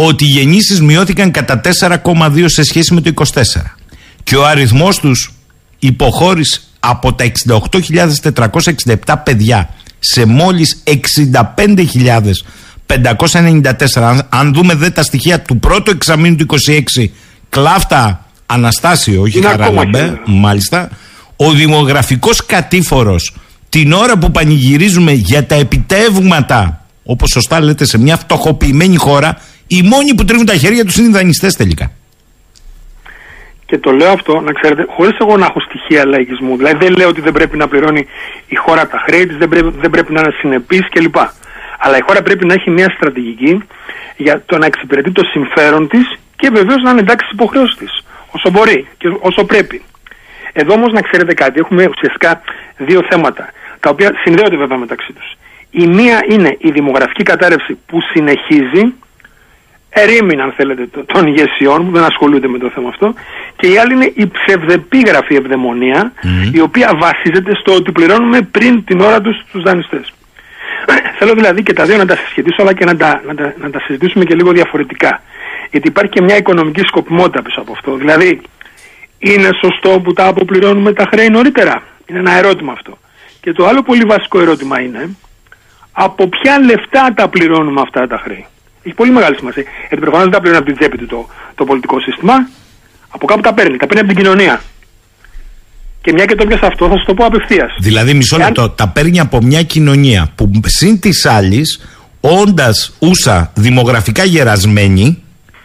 ότι οι γεννήσεις μειώθηκαν κατά 4,2 σε σχέση με το 24 και ο αριθμός τους υποχώρησε από τα 68.467 παιδιά σε μόλις 65.594. Αν δούμε δε τα στοιχεία του πρώτου εξαμήνου του 26, κλάφτα Αναστάσιο, όχι Χαράλαμπε, μάλιστα, ο δημογραφικός κατήφορος την ώρα που πανηγυρίζουμε για τα επιτεύγματα, όπως σωστά λέτε, σε μια φτωχοποιημένη χώρα, οι μόνοι που τρίβουν τα χέρια τους είναι οι δανειστές τελικά. Και το λέω αυτό, να ξέρετε, χωρίς εγώ να έχω στοιχεία λαϊκισμού. Δηλαδή δεν λέω ότι δεν πρέπει να πληρώνει η χώρα τα χρέη της, δεν πρέπει να είναι συνεπής κλπ. Αλλά η χώρα πρέπει να έχει μια στρατηγική για το να εξυπηρετεί το συμφέρον της και βεβαίως να είναι εντάξει στις υποχρεώσεις της, όσο μπορεί και όσο πρέπει. Εδώ όμως να ξέρετε κάτι, έχουμε ουσιαστικά δύο θέματα, τα οποία συνδέονται βέβαια μεταξύ τους. Η μία είναι η δημογραφική κατάρρευση που συνεχίζει, ερήμην αν θέλετε των ηγεσιών που δεν ασχολούνται με το θέμα αυτό, και η άλλη είναι η ψευδεπίγραφη ευδαιμονία, η οποία βασίζεται στο ότι πληρώνουμε πριν την ώρα τους τους δανειστές. Θέλω δηλαδή και τα δύο να τα συσχετήσω, αλλά και να τα συζητήσουμε και λίγο διαφορετικά. Γιατί υπάρχει και μια οικονομική σκοπιμότητα πίσω από αυτό. Δηλαδή, είναι σωστό που τα αποπληρώνουμε τα χρέη νωρίτερα? Είναι ένα ερώτημα αυτό. Και το άλλο πολύ βασικό ερώτημα είναι, από ποια λεφτά τα πληρώνουμε αυτά τα χρέη? Έχει πολύ μεγάλη σημασία. Γιατί προφανώς δεν τα πληρώνει από την τσέπη του το πολιτικό σύστημα, από κάπου τα παίρνει από την κοινωνία. Και μια και το πιάσα αυτό, θα σας το πω απευθείας. Δηλαδή, μισό λεπτό, τα παίρνει από μια κοινωνία που συν της άλλης, όντας ούσα δημογραφικά γερασμένη,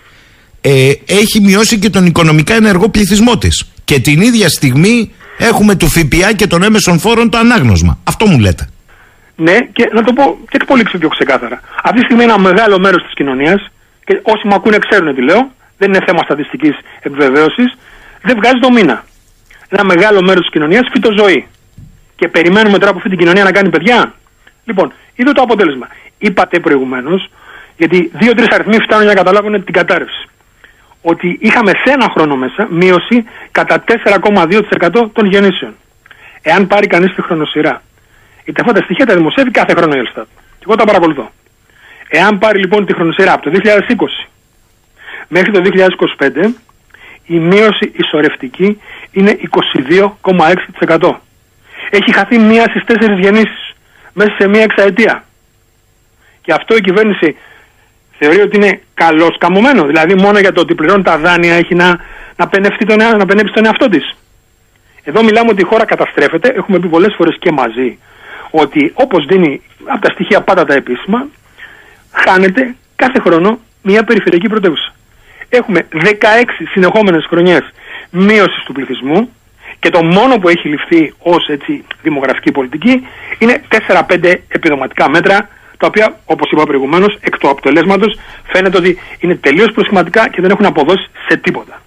έχει μειώσει και τον οικονομικά ενεργό πληθυσμό της. Και την ίδια στιγμή έχουμε του ΦΠΑ και των έμεσων φόρων το ανάγνωσμα. Αυτό μου λέτε? Ναι, και να το πω και πολύ πιο ξεκάθαρα. Αυτή τη στιγμή ένα μεγάλο μέρος της κοινωνίας, και όσοι μου ακούνε ξέρουν τι λέω, δεν είναι θέμα στατιστικής επιβεβαίωσης, δεν βγάζει το μήνα. Ένα μεγάλο μέρος της κοινωνίας φυτοζωεί. Και περιμένουμε τώρα από αυτή την κοινωνία να κάνει παιδιά. Λοιπόν, είδε το αποτέλεσμα. Είπατε προηγουμένως, γιατί 2-3 αριθμοί φτάνουν για να καταλάβουν την κατάρρευση, ότι είχαμε σε ένα χρόνο μέσα μείωση κατά 4,2% των γεννήσεων. Εάν πάρει κανείς τη χρονοσυρά, γιατί αυτά τα στοιχεία τα δημοσιεύει κάθε χρόνο η Ελστάτ, και εγώ τα παρακολουθώ. Εάν πάρει λοιπόν τη χρονοσυρά από το 2020 μέχρι το 2025, η μείωση ισορρευτική είναι 22,6%. Έχει χαθεί 1 στις 4 γεννήσεις μέσα σε 1 εξαετία. Και αυτό η κυβέρνηση θεωρεί ότι είναι καλώς καμωμένο? Δηλαδή μόνο για το ότι πληρώνει τα δάνεια έχει να πενεύσει τον εαυτό της? Εδώ μιλάμε ότι η χώρα καταστρέφεται. Έχουμε πει πολλές φορές και μαζί ότι όπως δίνει από τα στοιχεία πάντα τα επίσημα, χάνεται κάθε χρόνο μια περιφερειακή πρωτεύουσα. Έχουμε 16 συνεχόμενες χρονιές μείωσης του πληθυσμού και το μόνο που έχει ληφθεί ως δημογραφική πολιτική είναι 4-5 επιδοματικά μέτρα, τα οποία, όπως είπα προηγουμένως, εκ του αποτελέσματος φαίνεται ότι είναι τελείως προσχηματικά και δεν έχουν αποδώσει σε τίποτα.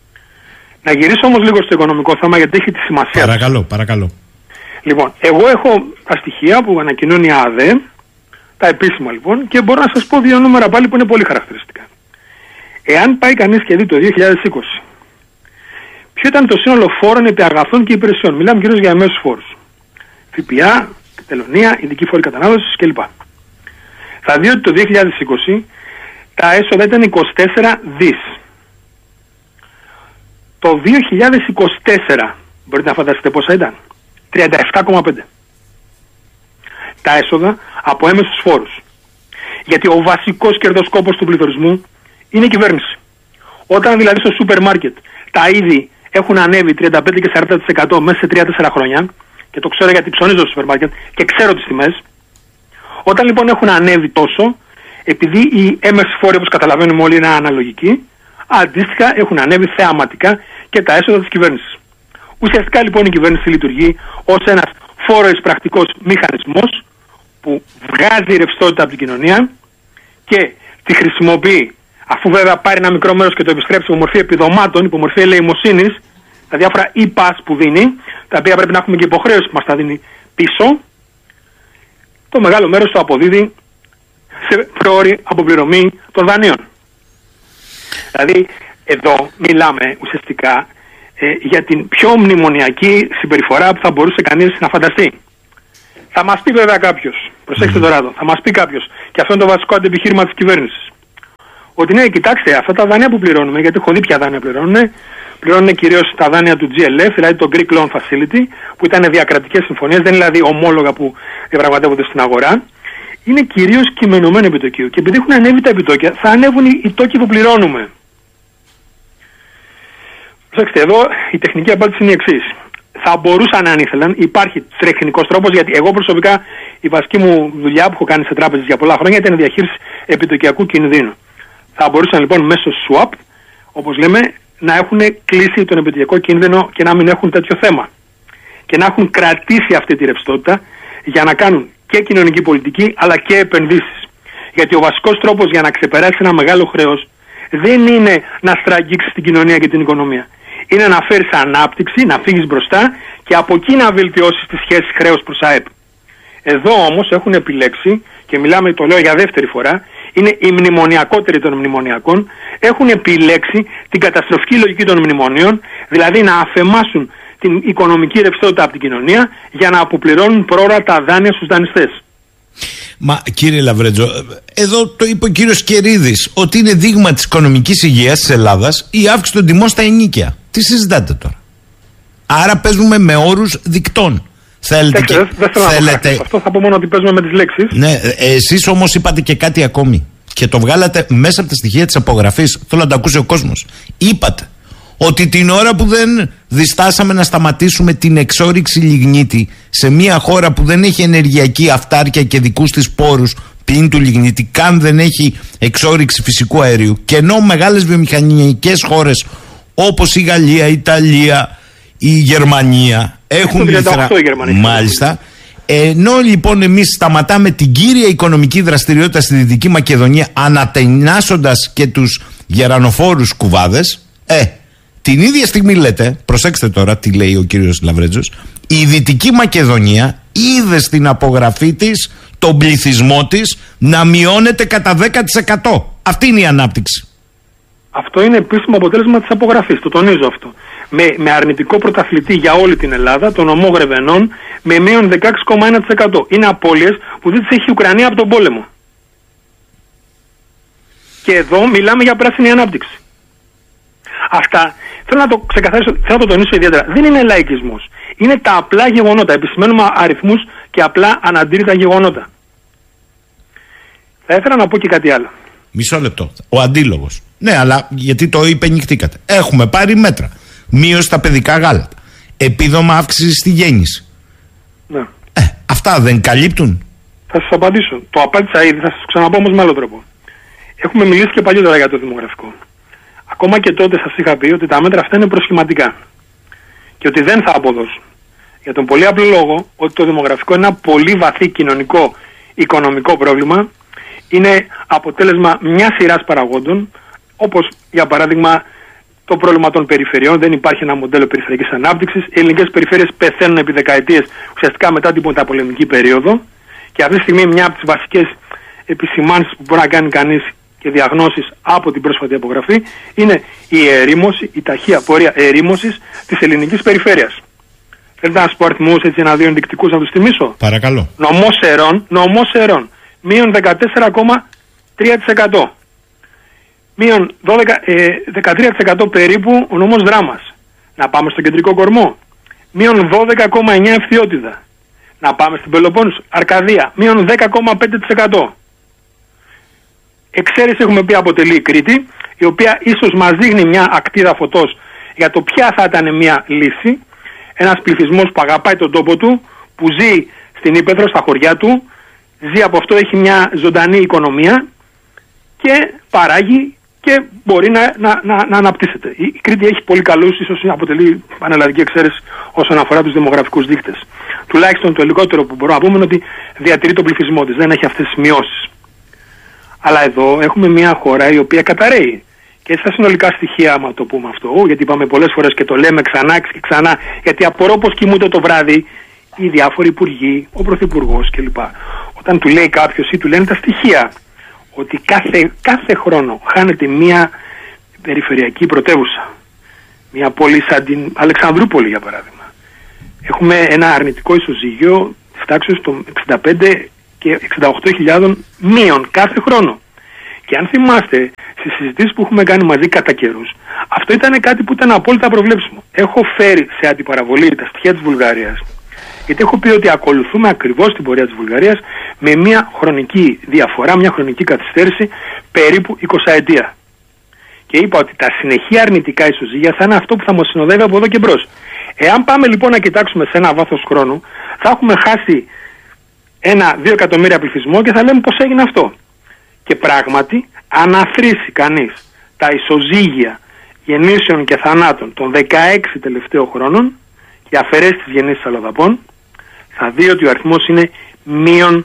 Να γυρίσω όμως λίγο στο οικονομικό θέμα, γιατί έχει τη σημασία. Παρακαλώ. Λοιπόν, εγώ έχω τα στοιχεία που ανακοινώνει η ΑΔΕ, τα επίσημα λοιπόν, και μπορώ να σας πω 2 νούμερα πάλι που είναι πολύ χαρακτηριστικά. Εάν πάει κανείς και δει το 2020, ποιο ήταν το σύνολο φόρων επί αγαθών και υπηρεσιών? Μιλάμε κυρίως για εμέσους φόρους. ΦΠΑ, τελωνία, ειδική φόρη κατανάλωσης κλπ. Θα δει ότι το 2020 τα έσοδα ήταν 24 δις. Το 2024 μπορείτε να φανταστείτε πόσα ήταν? 37,5. Τα έσοδα από έμεσους φόρους. Γιατί ο βασικός κερδοσκόπος του πληθωρισμού είναι η κυβέρνηση. Όταν δηλαδή στο σούπερ μάρκετ τα είδη έχουν ανέβει 35 και 40% μέσα σε 3-4 χρόνια, και το ξέρω γιατί ψωνίζω στο σούπερ μάρκετ και ξέρω τις τιμές, όταν λοιπόν έχουν ανέβει τόσο, επειδή οι έμεσοι φόροι, όπως καταλαβαίνουμε όλοι, είναι αναλογικοί, αντίστοιχα έχουν ανέβει θεαματικά και τα έσοδα της κυβέρνησης. Ουσιαστικά λοιπόν η κυβέρνηση λειτουργεί ως ένας φόρο-εισπρακτικός μηχανισμός που βγάζει ρευστότητα από την κοινωνία και τη χρησιμοποιεί, αφού βέβαια πάρει ένα μικρό μέρος και το επιστρέψει υπό μορφή επιδομάτων, υπό μορφή ελεημοσύνης, τα διάφορα e-pass που δίνει, τα οποία πρέπει να έχουμε και υποχρέωση που μας τα δίνει πίσω, το μεγάλο μέρος το αποδίδει σε πρόωρη αποπληρωμή των δανείων. Δηλαδή εδώ μιλάμε ουσιαστικά για την πιο μνημονιακή συμπεριφορά που θα μπορούσε κανείς να φανταστεί. Θα μας πει βέβαια κάποιος, προσέξτε τώρα εδώ, θα μας πει κάποιος, και αυτό είναι το βασικό αντιεπιχείρημα της κυβέρνησης, ότι ναι, κοιτάξτε, αυτά τα δάνεια που πληρώνουμε, γιατί έχω δει ποια δάνεια πληρώνουν κυρίως τα δάνεια του GLF, δηλαδή το Greek Loan Facility, που ήταν διακρατικές συμφωνίες, δεν είναι δηλαδή ομόλογα που διαπραγματεύονται στην αγορά. Είναι κυρίως κειμενωμένο επιτοκίο. Και επειδή έχουν ανέβει τα επιτόκια, θα ανέβουν οι τόκοι που πληρώνουμε. Προσέξτε, εδώ η τεχνική απάντηση είναι η εξής. Θα μπορούσαν, αν ήθελαν, υπάρχει τεχνικός τρόπος, γιατί εγώ προσωπικά η βασική μου δουλειά που έχω κάνει σε τράπεζες για πολλά χρόνια ήταν η διαχείριση επιτοκιακού κινδύνου. Θα μπορούσαν λοιπόν μέσω swap, όπως λέμε, να έχουν κλείσει τον επιτοκιακό κίνδυνο και να μην έχουν τέτοιο θέμα. Και να έχουν κρατήσει αυτή τη ρευστότητα για να κάνουν και κοινωνική πολιτική αλλά και επενδύσεις. Γιατί ο βασικός τρόπος για να ξεπεράσει ένα μεγάλο χρέος δεν είναι να στραγγίξεις την κοινωνία και την οικονομία. Είναι να φέρεις ανάπτυξη, να φύγεις μπροστά και από εκεί να βελτιώσεις τις σχέσεις χρέους προς ΑΕΠ. Εδώ όμως έχουν επιλέξει, και μιλάμε, το λέω για δεύτερη φορά, είναι οι μνημονιακότεροι των μνημονιακών, έχουν επιλέξει την καταστροφική λογική των μνημονίων, δηλαδή να αφαιμάσουν την οικονομική ρευστότητα από την κοινωνία για να αποπληρώνουν πρόωρα τα δάνεια στους δανειστές. Μα κύριε Λαβρέτζο, εδώ το είπε ο κύριος Κερίδης, ότι είναι δείγμα της οικονομικής υγείας της Ελλάδας η αύξηση των τιμών στα ενοίκια. Τι συζητάτε τώρα? Άρα παίζουμε με όρους δικτών. Θέλετε και... Δεν θέλω να το αυτό, θα πω μόνο ότι παίζουμε με τις λέξεις. Ναι, εσείς όμως είπατε και κάτι ακόμη και το βγάλατε μέσα από τα στοιχεία της απογραφής. Θέλω να το ακούσει ο κόσμος. Είπατε ότι την ώρα που δεν διστάσαμε να σταματήσουμε την εξόρυξη λιγνίτη σε μια χώρα που δεν έχει ενεργειακή αυτάρκεια και δικούς της πόρους πλην του λιγνίτη, καν δεν έχει εξόρυξη φυσικού αερίου, και ενώ μεγάλες βιομηχανικές χώρες όπως η Γαλλία, η Ιταλία, η Γερμανία έχουν λιθρά, μάλιστα, ενώ λοιπόν εμείς σταματάμε την κύρια οικονομική δραστηριότητα στη Δυτική Μακεδονία ανατενάσσοντας και τους γερανοφόρους κουβάδες, την ίδια στιγμή λέτε, προσέξτε τώρα τι λέει ο κύριος Λαβρέτζος, η Δυτική Μακεδονία είδε στην απογραφή της τον πληθυσμό της να μειώνεται κατά 10%. Αυτή είναι η ανάπτυξη. Αυτό είναι επίσημο αποτέλεσμα της απογραφής, το τονίζω αυτό. Με αρνητικό πρωταθλητή για όλη την Ελλάδα, τον ομό Γρεβενών, με μείον 16,1%. Είναι απώλειες που δεν τις έχει η Ουκρανία από τον πόλεμο. Και εδώ μιλάμε για πράσινη ανάπτυξη. Αυτά θέλω να το ξεκαθαρίσω, θέλω να το τονίσω ιδιαίτερα. Δεν είναι λαϊκισμός. Είναι τα απλά γεγονότα. Επισημαίνουμε αριθμούς και απλά αναντήρητα γεγονότα. Θα ήθελα να πω και κάτι άλλο. Μισό λεπτό. Ο αντίλογος. Ναι, αλλά γιατί το υπενηχτήκατε. Έχουμε πάρει μέτρα. Μείωση στα παιδικά γάλατα. Επίδομα αύξηση στη γέννηση. Ναι. Αυτά δεν καλύπτουν? Θα σας απαντήσω. Το απάντησα ήδη, θα σας ξαναπώ όμως με άλλο τρόπο. Έχουμε μιλήσει και παλιότερα για το δημογραφικό. Ακόμα και τότε σας είχα πει ότι τα μέτρα αυτά είναι προσχηματικά και ότι δεν θα αποδώσουν. Για τον πολύ απλό λόγο ότι το δημογραφικό είναι ένα πολύ βαθύ κοινωνικό, οικονομικό πρόβλημα. Είναι αποτέλεσμα μιας σειράς παραγόντων, όπως για παράδειγμα το πρόβλημα των περιφερειών. Δεν υπάρχει ένα μοντέλο περιφερειακής ανάπτυξης. Οι ελληνικές περιφέρειες πεθαίνουν επί δεκαετίες, ουσιαστικά μετά την μεταπολεμική περίοδο. Και αυτή τη στιγμή μια από τις βασικές επισημάνσεις που μπορεί να κάνει κανείς και διαγνώσεις από την πρόσφατη απογραφή είναι η ερήμωση, η ταχεία πορεία ερήμωσης της ελληνικής περιφέρειας. Θέλετε να σας πω αριθμούς, έτσι, ένα-δύο ενδεικτικούς να τους θυμίσω? Παρακαλώ. Νομός Ερών, μείον 14,3%. Μείον 13% περίπου ο νομός Δράμας. Να πάμε στον κεντρικό κορμό. Μείον 12,9% Ευθιότιδα. Να πάμε στην Πελοπόννησο, Αρκαδία. Μείον 10,5%. Εξαίρεση έχουμε πει αποτελεί η Κρήτη, η οποία ίσως μας δείχνει μια ακτίδα φωτός για το ποια θα ήταν μια λύση. Ένας πληθυσμός που αγαπάει τον τόπο του, που ζει στην ύπαιθρο, στα χωριά του, ζει από αυτό, έχει μια ζωντανή οικονομία και παράγει και μπορεί να αναπτύσσεται. Η Κρήτη έχει πολύ καλούς, ίσως αποτελεί πανελλαδική εξαίρεση όσον αφορά τους δημογραφικούς δείκτες. Τουλάχιστον το λιγότερο που μπορούμε να πούμε είναι ότι διατηρεί τον πληθυσμό της, δεν έχει αυτές τις μειώσεις. Αλλά εδώ έχουμε μια χώρα η οποία καταραίει. Και στα συνολικά στοιχεία, άμα το πούμε αυτό, γιατί είπαμε πολλές φορές και το λέμε ξανά και ξανά, γιατί απορώ πως κοιμούνται το βράδυ οι διάφοροι υπουργοί, ο πρωθυπουργός κλπ. Όταν του λέει κάποιος ή του λένε τα στοιχεία, ότι κάθε χρόνο χάνεται μια περιφερειακή πρωτεύουσα, μια πόλη σαν την Αλεξανδρούπολη για παράδειγμα. Έχουμε ένα αρνητικό ισοζύγιο της τάξης των 65 και 68.000 μείον κάθε χρόνο. Και αν θυμάστε, στις συζητήσεις που έχουμε κάνει μαζί κατά καιρούς, αυτό ήταν κάτι που ήταν απόλυτα προβλέψιμο. Έχω φέρει σε αντιπαραβολή τα στοιχεία της Βουλγαρίας, γιατί έχω πει ότι ακολουθούμε ακριβώς την πορεία της Βουλγαρίας με μια χρονική διαφορά, μια χρονική καθυστέρηση περίπου 20 ετία. Και είπα ότι τα συνεχή αρνητικά ισοζύγια θα είναι αυτό που θα μας συνοδεύει από εδώ και μπρος. Εάν πάμε λοιπόν να κοιτάξουμε σε ένα βάθος χρόνου, θα έχουμε χάσει 1-2 εκατομμύρια πληθυσμό και θα λέμε πώς έγινε αυτό. Και πράγματι, αν αθροίσει κανείς τα ισοζύγια γεννήσεων και θανάτων των 16 τελευταίων χρόνων και αφαιρέσει τις γεννήσεις αλλοδαπών, θα δει ότι ο αριθμός είναι μείον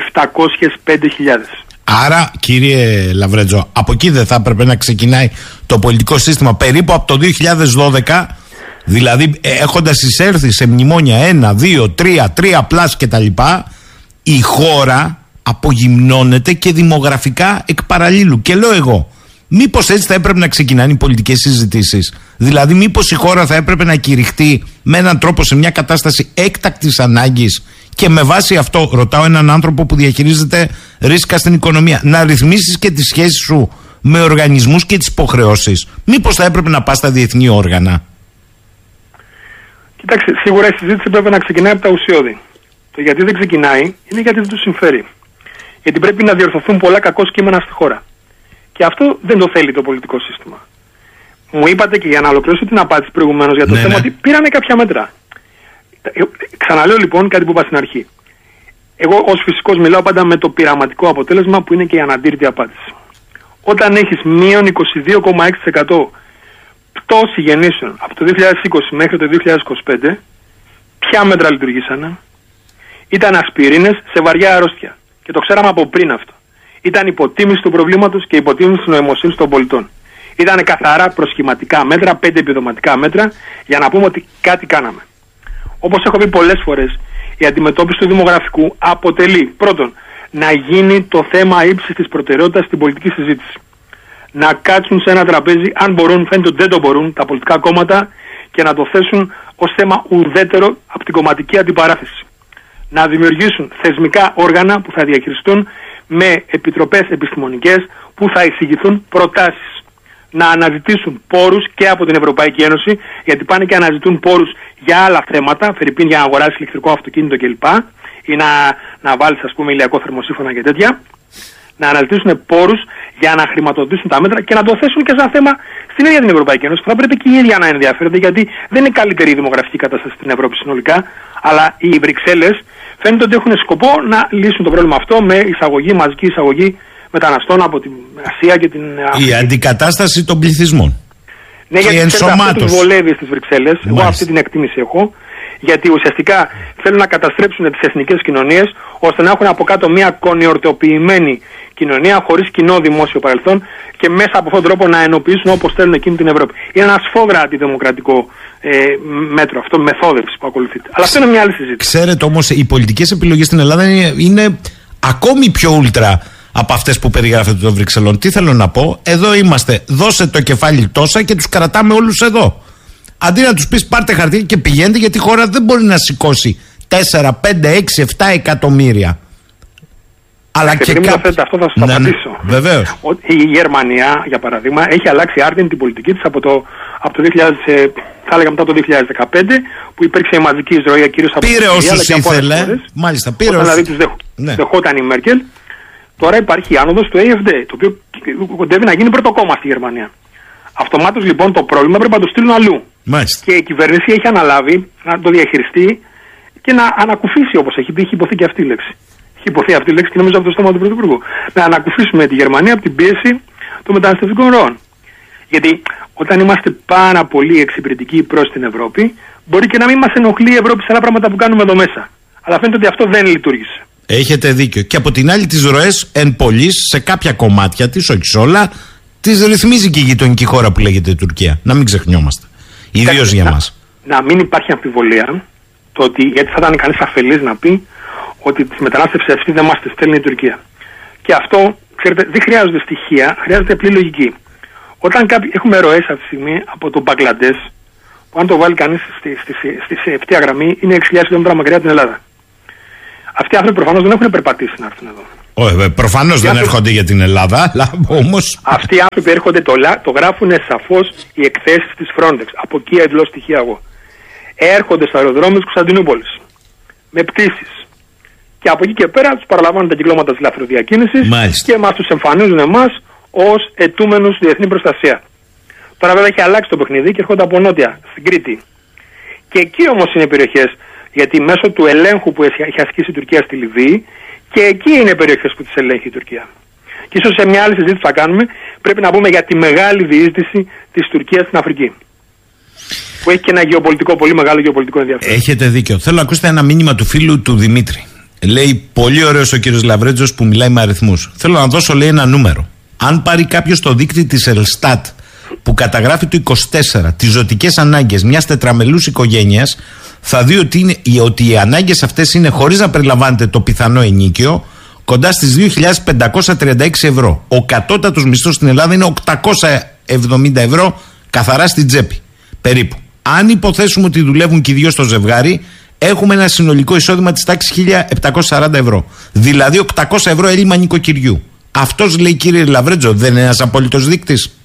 705.000. Άρα, κύριε Λαβρέτζο, από εκεί δεν θα έπρεπε να ξεκινάει το πολιτικό σύστημα περίπου από το 2012, δηλαδή έχοντας εισέρθει σε μνημόνια 1, 2, 3 πλάς κτλ, η χώρα απογυμνώνεται και δημογραφικά εκ παραλλήλου. Και λέω εγώ, μήπως έτσι θα έπρεπε να ξεκινάνε οι πολιτικές συζητήσεις? Δηλαδή, μήπως η χώρα θα έπρεπε να κηρυχτεί με έναν τρόπο σε μια κατάσταση έκτακτης ανάγκης και με βάση αυτό, ρωτάω έναν άνθρωπο που διαχειρίζεται ρίσκα στην οικονομία, να ρυθμίσεις και τις σχέσεις σου με οργανισμούς και τις υποχρεώσεις? Μήπως θα έπρεπε να πας στα διεθνή όργανα? Κοιτάξτε, σίγουρα η συζήτηση πρέπει να ξεκινάει από τα ουσιώδη. Το γιατί δεν ξεκινάει είναι γιατί δεν τους συμφέρει. Γιατί πρέπει να διορθωθούν πολλά κακό κείμενα στη χώρα. Και αυτό δεν το θέλει το πολιτικό σύστημα. Μου είπατε, και για να ολοκληρώσω την απάντηση προηγουμένως για το θέμα, ότι πήρανε κάποια μέτρα. Ξαναλέω λοιπόν κάτι που είπα στην αρχή. Εγώ ως φυσικός μιλάω πάντα με το πειραματικό αποτέλεσμα που είναι και η αναντήρητη απάντηση. Όταν έχεις μείον 22,6% πτώση γεννήσεων από το 2020 μέχρι το 2025, ποια μέτρα λειτουργήσανε? Ήταν ασπιρίνες σε βαριά αρρώστια. Και το ξέραμε από πριν αυτό. Ήταν υποτίμηση του προβλήματος και υποτίμηση της νοημοσύνης των πολιτών. Ήταν καθαρά προσχηματικά μέτρα, 5 επιδοματικά μέτρα, για να πούμε ότι κάτι κάναμε. Όπως έχω πει πολλές φορές, η αντιμετώπιση του δημογραφικού αποτελεί πρώτον να γίνει το θέμα ύψης της προτεραιότητας στην πολιτική συζήτηση. Να κάτσουν σε ένα τραπέζι, αν μπορούν, φαίνεται ότι δεν το μπορούν, τα πολιτικά κόμματα, και να το θέσουν ως θέμα ουδέτερο από την κομματική αντιπαράθεση. Να δημιουργήσουν θεσμικά όργανα που θα διαχειριστούν με επιτροπές επιστημονικές που θα εισηγηθούν προτάσεις. Να αναζητήσουν πόρους και από την Ευρωπαϊκή Ένωση, γιατί πάνε και αναζητούν πόρους για άλλα θέματα, φερειπίν για να αγοράσεις ηλεκτρικό αυτοκίνητο κλπ. Ή να βάλεις, ας πούμε, ηλιακό θερμοσύφωνα και τέτοια. Να αναζητήσουν πόρους για να χρηματοδοτήσουν τα μέτρα και να το θέσουν και σαν θέμα στην ίδια την Ευρωπαϊκή Ένωση, που θα πρέπει και η ίδια να ενδιαφέρονται, γιατί δεν είναι καλύτερη η δημογραφική κατάσταση στην Ευρώπη συνολικά, αλλά οι Βρυξέλλες φαίνεται ότι έχουν σκοπό να λύσουν το πρόβλημα αυτό με εισαγωγή, μαζική εισαγωγή μεταναστών από την Ασία και την Αφρική. Η αντικατάσταση των πληθυσμών. Ναι, γιατί αυτό τους βολεύει στις Βρυξέλλες. Εγώ αυτή την εκτίμηση έχω. Γιατί ουσιαστικά θέλουν να καταστρέψουν τις εθνικές κοινωνίες, ώστε να έχουν από κάτω μια κονιορτοποιημένη κοινωνία χωρίς κοινό δημόσιο παρελθόν και μέσα από αυτόν τον τρόπο να ενοποιήσουν όπως θέλουν εκείνη την Ευρώπη. Είναι ένα σφόδρα αντιδημοκρατικό μέτρο αυτό, μεθόδευση που ακολουθείται. Αλλά αυτό είναι μια άλλη συζήτηση. Ξέρετε όμως, οι πολιτικές επιλογές στην Ελλάδα είναι ακόμη πιο ούλτρα από αυτές που περιγράφεται των Βρυξελών. Τι θέλω να πω? Εδώ είμαστε, δώσε το κεφάλι τόσα και τους κρατάμε όλους εδώ. Αντί να τους πεις πάρτε χαρτί και πηγαίνετε, γιατί η χώρα δεν μπορεί να σηκώσει 4, 5, 6, 7 εκατομμύρια. Αλλά και αυτό θα σας απαντήσω. Βεβαίως. Η Γερμανία, για παράδειγμα, έχει αλλάξει άρδιν την πολιτική της από το 2000, θα έλεγα μετά το 2015, που υπήρξε η μαζική εισρωή κυρίως από πήρε όσους ήθελε. Μάλιστα, πήρε όσους. Δηλαδή τους δεχόταν η Μέρκελ. Τώρα υπάρχει η άνοδος του AfD, το οποίο κοντεύει να γίνει πρώτο κόμμα στη Γερμανία. Αυτομάτως λοιπόν το πρόβλημα πρέπει να το στείλουν αλλού. Μάλιστα. Και η κυβέρνηση έχει αναλάβει να το διαχειριστεί και να ανακουφίσει, όπως έχει πει, έχει υποθεί και αυτή η λέξη. Έχει υποθεί αυτή η λέξη και νομίζω από το στόμα του Πρωθυπουργού. Να ανακουφίσουμε τη Γερμανία από την πίεση των μεταναστευτικών ροών. Γιατί όταν είμαστε πάρα πολύ εξυπηρετικοί προς την Ευρώπη, μπορεί και να μην μας ενοχλεί η Ευρώπη σε άλλα πράγματα που κάνουμε εδώ μέσα. Αλλά φαίνεται ότι αυτό δεν λειτουργήσε. Έχετε δίκιο. Και από την άλλη, τις ροές εν πολλής, σε κάποια κομμάτια της, όχι σε όλα, τις ρυθμίζει και η γειτονική χώρα που λέγεται Τουρκία. Να μην ξεχνιόμαστε. Ιδίως για μας. Να μην υπάρχει αμφιβολία, το ότι, γιατί θα ήταν κανείς αφελής να πει ότι τη μετανάστευση αυτή δεν μας τη στέλνει η Τουρκία. Και αυτό, ξέρετε, δεν χρειάζονται στοιχεία, χρειάζεται απλή λογική. Όταν έχουμε ροές αυτή τη στιγμή από το Μπαγκλαντές, που αν το βάλει κανείς στη ευθεία γραμμή, είναι 6.000 χιλιόμετρα μακριά από την Ελλάδα. Αυτοί οι άνθρωποι προφανώς δεν έχουν περπατήσει να έρθουν εδώ. Προφανώς δεν έρχονται για την Ελλάδα, αλλά όμως. Αυτοί οι άνθρωποι έρχονται, το γράφουν σαφώς οι εκθέσεις της Frontex. Από εκεί εντελώς στοιχεία εγώ. Έρχονται στο αεροδρόμιο της Κωνσταντινούπολης με πτήσεις. Και από εκεί και πέρα τους παραλαμβάνουν τα κυκλώματα της λαθροδιακίνησης και μας τους εμφανίζουν εμάς ως αιτούμενους διεθνή προστασία. Τώρα βέβαια έχει αλλάξει το παιχνίδι και έρχονται από νότια, στην Κρήτη. Και εκεί όμως είναι περιοχές, γιατί μέσω του ελέγχου που έχει ασκήσει η Τουρκία στη Λιβύη, και εκεί είναι περιοχές που τις ελέγχει η Τουρκία. Και ίσως σε μια άλλη συζήτηση που θα κάνουμε, πρέπει να πούμε για τη μεγάλη διείσδυση της Τουρκίας στην Αφρική. Που έχει και ένα πολύ μεγάλο γεωπολιτικό ενδιαφέρον. Έχετε δίκιο. Θέλω να ακούσετε ένα μήνυμα του φίλου του Δημήτρη. Λέει, πολύ ωραίος ο κύριος Λαβρέτζος που μιλάει με αριθμούς. Θέλω να δώσω, λέει, ένα νούμερο. Αν πάρει κάποιος το δίκτυο της Ελστάτ που καταγράφει το 24 τις ζωτικές ανάγκες μιας τετραμελούς οικογένειας, θα δει ότι οι ανάγκες αυτές είναι, χωρίς να περιλαμβάνεται το πιθανό ενοίκιο, κοντά στις 2.536 ευρώ. Ο κατώτατος μισθός στην Ελλάδα είναι 870 ευρώ καθαρά στην τσέπη. Περίπου. Αν υποθέσουμε ότι δουλεύουν και οι δύο στο ζευγάρι, έχουμε ένα συνολικό εισόδημα της τάξης 1.740 ευρώ. Δηλαδή 800 ευρώ έλλειμμα νοικοκυριού. Αυτός, λέει, κύριε Λαβρέτζο, δεν είναι ένας απόλυτος δείκτης?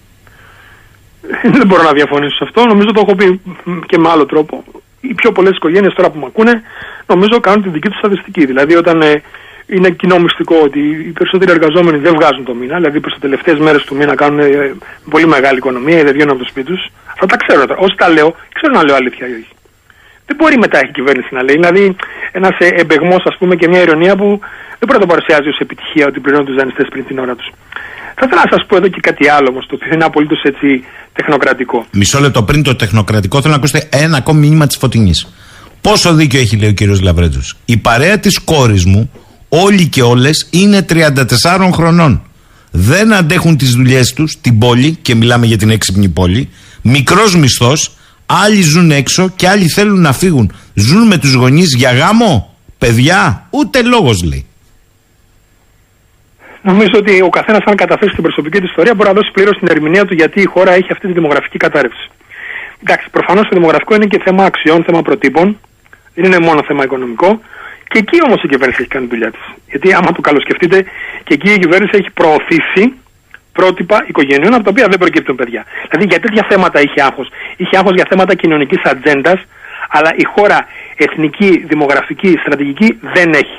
Δεν μπορώ να διαφωνήσω σε αυτό. Νομίζω το έχω πει και με άλλο τρόπο. Οι πιο πολλές οικογένειες τώρα που με ακούνε, νομίζω κάνουν τη δική τους στατιστική. Δηλαδή, όταν είναι κοινό μυστικό ότι οι περισσότεροι εργαζόμενοι δεν βγάζουν το μήνα, δηλαδή προς τις τελευταίες μέρες του μήνα κάνουν πολύ μεγάλη οικονομία ή δεν βγαίνουν από το σπίτι τους. Αυτά τα ξέρω τώρα. Όσοι τα λέω, ξέρω να λέω αλήθεια ή όχι. Δεν μπορεί μετά η κυβέρνηση να λέει. Δηλαδή, ένας εμπεγμός, ας πούμε, και μια ειρωνία που δεν μπορεί να το παρουσιάζει ως επιτυχία ότι πληρώνουν τους δανειστές πριν την ώρα τους. Θα ήθελα να σας πω εδώ και κάτι άλλο όμως, το ότι είναι απολύτως έτσι τεχνοκρατικό. Μισό λεπτό πριν το τεχνοκρατικό, θέλω να ακούσετε ένα ακόμη μήνυμα της Φωτεινής. Πόσο δίκιο έχει, λέει ο κύριος Λαβρέτζος. Η παρέα της κόρης μου, όλοι και όλες, είναι 34 χρονών. Δεν αντέχουν τις δουλειές τους στην πόλη, και μιλάμε για την έξυπνη πόλη. Μικρός μισθός, άλλοι ζουν έξω και άλλοι θέλουν να φύγουν. Ζουν με τους γονείς για γάμο, παιδιά, ούτε λόγος, λέει. Νομίζω ότι ο καθένας, αν καταθέσει την προσωπική του ιστορία, μπορεί να δώσει πλήρως την ερμηνεία του γιατί η χώρα έχει αυτή τη δημογραφική κατάρρευση. Εντάξει, προφανώς το δημογραφικό είναι και θέμα αξιών, θέμα προτύπων, δεν είναι μόνο θέμα οικονομικό. Και εκεί όμως η κυβέρνηση έχει κάνει τη δουλειά της. Γιατί άμα το καλοσκεφτείτε, και εκεί η κυβέρνηση έχει προωθήσει πρότυπα οικογενειών από τα οποία δεν προκύπτουν παιδιά. Δηλαδή για τέτοια θέματα είχε άγχος. Είχε άγχος για θέματα κοινωνικής ατζέντας, αλλά η χώρα εθνική, δημογραφική, στρατηγική δεν έχει.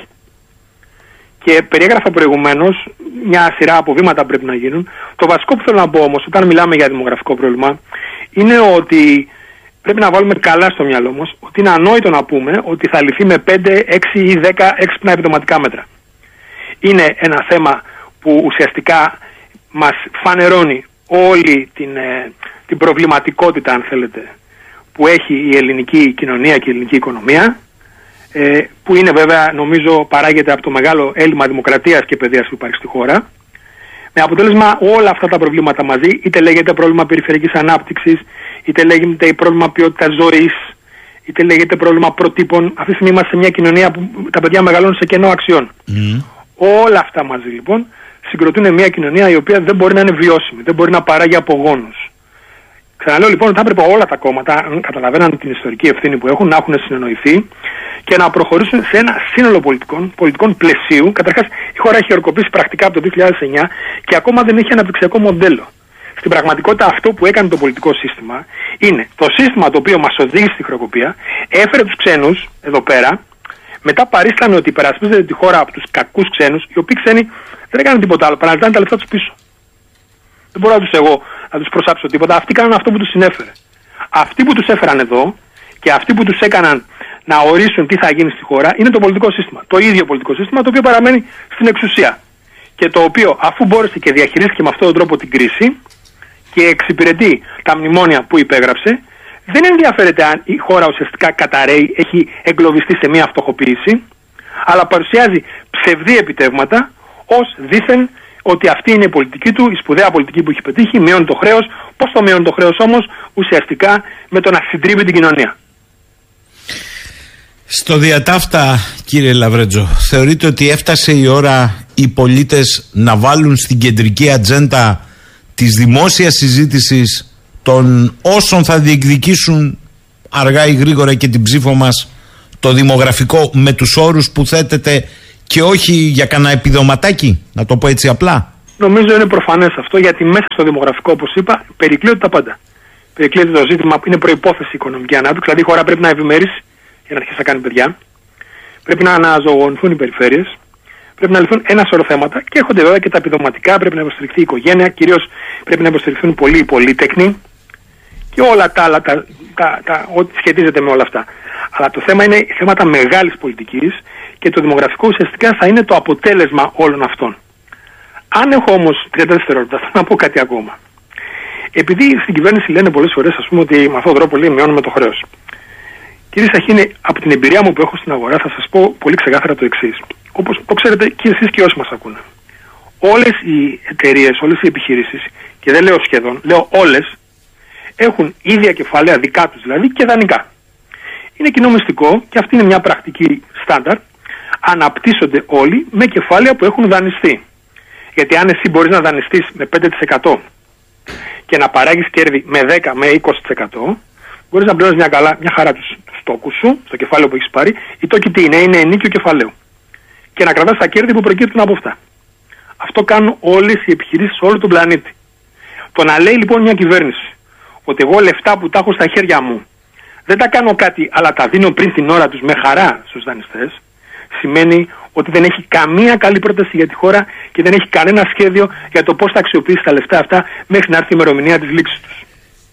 Και περιέγραφα προηγουμένως μια σειρά από βήματα πρέπει να γίνουν. Το βασικό που θέλω να πω όμως, όταν μιλάμε για δημογραφικό πρόβλημα, είναι ότι πρέπει να βάλουμε καλά στο μυαλό μας ότι είναι ανόητο να πούμε ότι θα λυθεί με 5, 6 ή 10 έξυπνα επιδοματικά μέτρα. Είναι ένα θέμα που ουσιαστικά μας φανερώνει όλη την προβληματικότητα, αν θέλετε, που έχει η ελληνική κοινωνία και η ελληνική οικονομία, που είναι βέβαια, νομίζω, παράγεται από το μεγάλο έλλειμμα δημοκρατίας και παιδείας που υπάρχει στη χώρα, με αποτέλεσμα όλα αυτά τα προβλήματα μαζί, είτε λέγεται πρόβλημα περιφερειακής ανάπτυξης, είτε λέγεται πρόβλημα ποιότητας ζωής, είτε λέγεται πρόβλημα προτύπων. Αυτή τη στιγμή είμαστε σε μια κοινωνία που τα παιδιά μεγαλώνουν σε κενό αξιών. Όλα αυτά μαζί λοιπόν συγκροτούν μια κοινωνία η οποία δεν μπορεί να είναι βιώσιμη, δεν μπορεί να παράγει απογόνους. Ξαναλέω λοιπόν ότι θα έπρεπε όλα τα κόμματα, αν καταλαβαίναν την ιστορική ευθύνη που έχουν, να έχουν συνεννοηθεί και να προχωρήσουν σε ένα σύνολο πολιτικών πλαισίου. Καταρχάς, η χώρα έχει ορκοπήσει πρακτικά από το 2009 και ακόμα δεν έχει αναπτυξιακό μοντέλο. Στην πραγματικότητα, αυτό που έκανε το πολιτικό σύστημα είναι το σύστημα το οποίο μας οδήγησε στη χρεοκοπία, έφερε τους ξένους εδώ πέρα, μετά παρίστανε ότι υπερασπίζεται τη χώρα από τους κακούς ξένους, οι οποίοι ξένοι δεν έκαναν τίποτα άλλο, παρά να ζητάνε τα λεφτά τους πίσω. Δεν μπορώ να τους προσάψω τίποτα. Αυτοί κάνουν αυτό που τους συνέφερε. Αυτοί που τους έφεραν εδώ και αυτοί που τους έκαναν να ορίσουν τι θα γίνει στη χώρα είναι το πολιτικό σύστημα. Το ίδιο πολιτικό σύστημα το οποίο παραμένει στην εξουσία. Και το οποίο, αφού μπόρεσε και διαχειρίστηκε με αυτόν τον τρόπο την κρίση και εξυπηρετεί τα μνημόνια που υπέγραψε, δεν ενδιαφέρεται αν η χώρα ουσιαστικά καταραίει, έχει εγκλωβιστεί σε μια φτωχοποίηση, αλλά παρουσιάζει ψευδή επιτεύγματα ως δήθεν ότι αυτή είναι η πολιτική του, η σπουδαία πολιτική που έχει πετύχει, μειώνει το χρέος. Πώς το μειώνει το χρέος όμως? Ουσιαστικά με το να συντρίβει την κοινωνία. Στο διατάφτα, κύριε Λαβρέτζο, θεωρείτε ότι έφτασε η ώρα οι πολίτες να βάλουν στην κεντρική ατζέντα της δημόσιας συζήτησης των όσων θα διεκδικήσουν αργά ή γρήγορα και την ψήφο μας, το δημογραφικό, με τους όρους που θέτεται και όχι για κανένα επιδοματάκι, να το πω έτσι απλά? Νομίζω είναι προφανές αυτό, γιατί μέσα στο δημογραφικό, όπως είπα, περικλείονται τα πάντα. Περικλείεται το ζήτημα που είναι προϋπόθεση οικονομική ανάπτυξη, δηλαδή η χώρα πρέπει να ευημερήσει για να αρχίσει να κάνει παιδιά. Πρέπει να αναζωογονηθούν οι περιφέρειες. Πρέπει να λυθούν ένα σωρό θέματα και έρχονται βέβαια και τα επιδοματικά. Πρέπει να υποστηριχθεί η οικογένεια, κυρίως πρέπει να υποστηριχθούν πολλοί οι πολύτεκνοι και όλα τα άλλα, ό,τι σχετίζεται με όλα αυτά. Αλλά το θέμα είναι θέματα μεγάλης πολιτικής και το δημογραφικό ουσιαστικά θα είναι το αποτέλεσμα όλων αυτών. Αν έχω όμως 30 δευτερόλεπτα, θα να πω κάτι ακόμα. Επειδή στην κυβέρνηση λένε πολλές φορές, ας πούμε, ότι με αυτόν τον τρόπο μειώνουμε το χρέος. Κύριε Σαχίνη, από την εμπειρία μου που έχω στην αγορά, θα σας πω πολύ ξεκάθαρα το εξής. Όπως το ξέρετε και εσείς και όσοι μας ακούνε. Όλες οι εταιρείες, όλες οι επιχειρήσεις, και δεν λέω σχεδόν, λέω όλες, έχουν ίδια κεφάλαια δικά τους δηλαδή και δανεικά. Είναι κοινό μυστικό και αυτή είναι μια πρακτική στάνταρ. Αναπτύσσονται όλοι με κεφάλαια που έχουν δανειστεί. Γιατί αν εσύ μπορείς να δανειστείς με 5% και να παράγεις κέρδη με 10 με 20%, μπορείς να πληρώνεις μια χαρά τους τόκους σου, στο κεφάλαιο που έχεις πάρει. Οι τόκοι τι είναι ενίκιο κεφαλαίο. Και να κρατάς τα κέρδη που προκύπτουν από αυτά. Αυτό κάνουν όλες οι επιχειρήσεις σε όλο τον πλανήτη. Το να λέει λοιπόν μια κυβέρνηση ότι εγώ λεφτά που τα έχω στα χέρια μου δεν τα κάνω κάτι, αλλά τα δίνω πριν την ώρα τους με χαρά στους δανειστές, σημαίνει ότι δεν έχει καμία καλή πρόταση για τη χώρα και δεν έχει κανένα σχέδιο για το πώς θα αξιοποιήσει τα λεφτά αυτά μέχρι να έρθει η ημερομηνία της λήξης τους.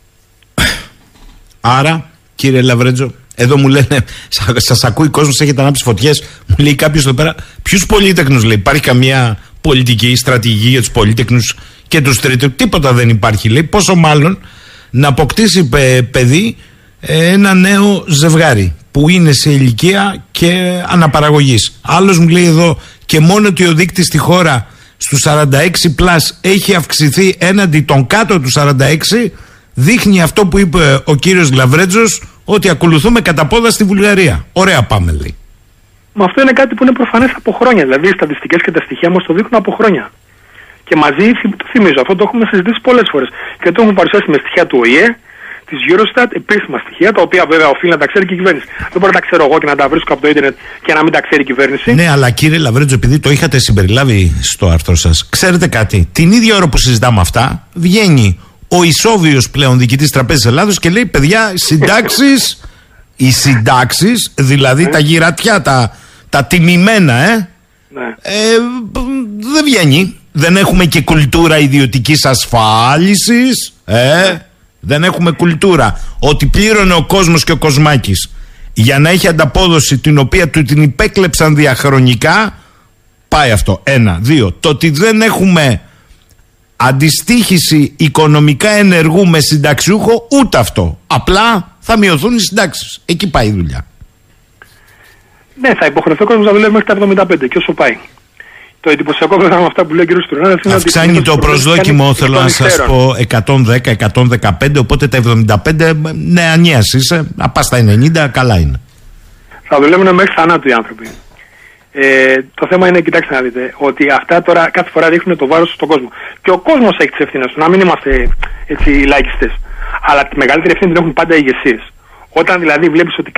Άρα, κύριε Λαβρέτζο, εδώ μου λένε, σας ακούει ο κόσμος, έχετε ανάψει φωτιές. Μου λέει κάποιος εδώ πέρα, ποιους πολύτεκνους λέει, υπάρχει καμία πολιτική στρατηγική για τους πολύτεκνους και τους τρίτους? Τίποτα δεν υπάρχει, λέει. Πόσο μάλλον να αποκτήσει παιδί ένα νέο ζευγάρι που είναι σε ηλικία και αναπαραγωγής. Άλλος μου λέει εδώ, και μόνο ότι ο δείκτης στη χώρα στους 46+ έχει αυξηθεί έναντι των κάτω του 46, δείχνει αυτό που είπε ο κύριος Λαβρέτζος, ότι ακολουθούμε κατά πόδα στη Βουλγαρία. Ωραία πάμε, λέει. Μα αυτό είναι κάτι που είναι προφανές από χρόνια. Δηλαδή οι στατιστικές και τα στοιχεία μας το δείχνουν από χρόνια. Και μαζί, το θυμίζω, αυτό το έχουμε συζητήσει πολλές φορές. Και το έχουμε παρουσιάσει με στοιχεία του ΟΗΕ, της Eurostat, επίσημα στοιχεία, τα οποία βέβαια οφείλει να τα ξέρει και η κυβέρνηση. Δεν μπορεί να τα ξέρω εγώ και να τα βρίσκω από το ίντερνετ και να μην τα ξέρει η κυβέρνηση. Ναι, αλλά κύριε Λαβρέτζο, επειδή το είχατε συμπεριλάβει στο άρθρο σας, ξέρετε κάτι? Την ίδια ώρα που συζητάμε αυτά, βγαίνει ο ισόβιος πλέον διοικητής Τραπέζης Ελλάδος και λέει: παιδιά, συντάξεις, οι συντάξεις, δηλαδή τα γυρατιά, τα τιμημένα, ναι. Δεν βγαίνει. Δεν έχουμε και κουλτούρα ιδιωτικής ασφάλισης, δεν έχουμε κουλτούρα. Ότι πλήρωνε ο κόσμος και ο Κοσμάκης για να έχει ανταπόδοση την οποία του την υπέκλεψαν διαχρονικά, πάει αυτό. 1, 2. Το ότι δεν έχουμε αντιστοίχηση οικονομικά ενεργού με συνταξιούχο, ούτε αυτό. Απλά θα μειωθούν οι συντάξεις. Εκεί πάει η δουλειά. Ναι, θα υποχρεωθεί ο κόσμος να δουλεύει μέχρι τα 75 και όσο πάει. Το εντυπωσιακό βέβαια με αυτά που λέει ο κ. Στουρνάδας είναι ότι αυξάνει το προσδόκιμο, θέλω να σας πω, 110-115, οπότε τα 75 νεανίας είσαι, να πας στα 90, καλά είναι. Θα δουλεύουν μέχρι θανάτου οι άνθρωποι. Το θέμα είναι, κοιτάξτε να δείτε, ότι αυτά τώρα κάθε φορά ρίχνουν το βάρος στον κόσμο. Και ο κόσμος έχει τις ευθύνες του, να μην είμαστε έτσι λαϊκιστές. Αλλά τη μεγαλύτερη ευθύνη την έχουν πάντα οι ηγεσίες. Όταν δηλαδή βλέπεις ότι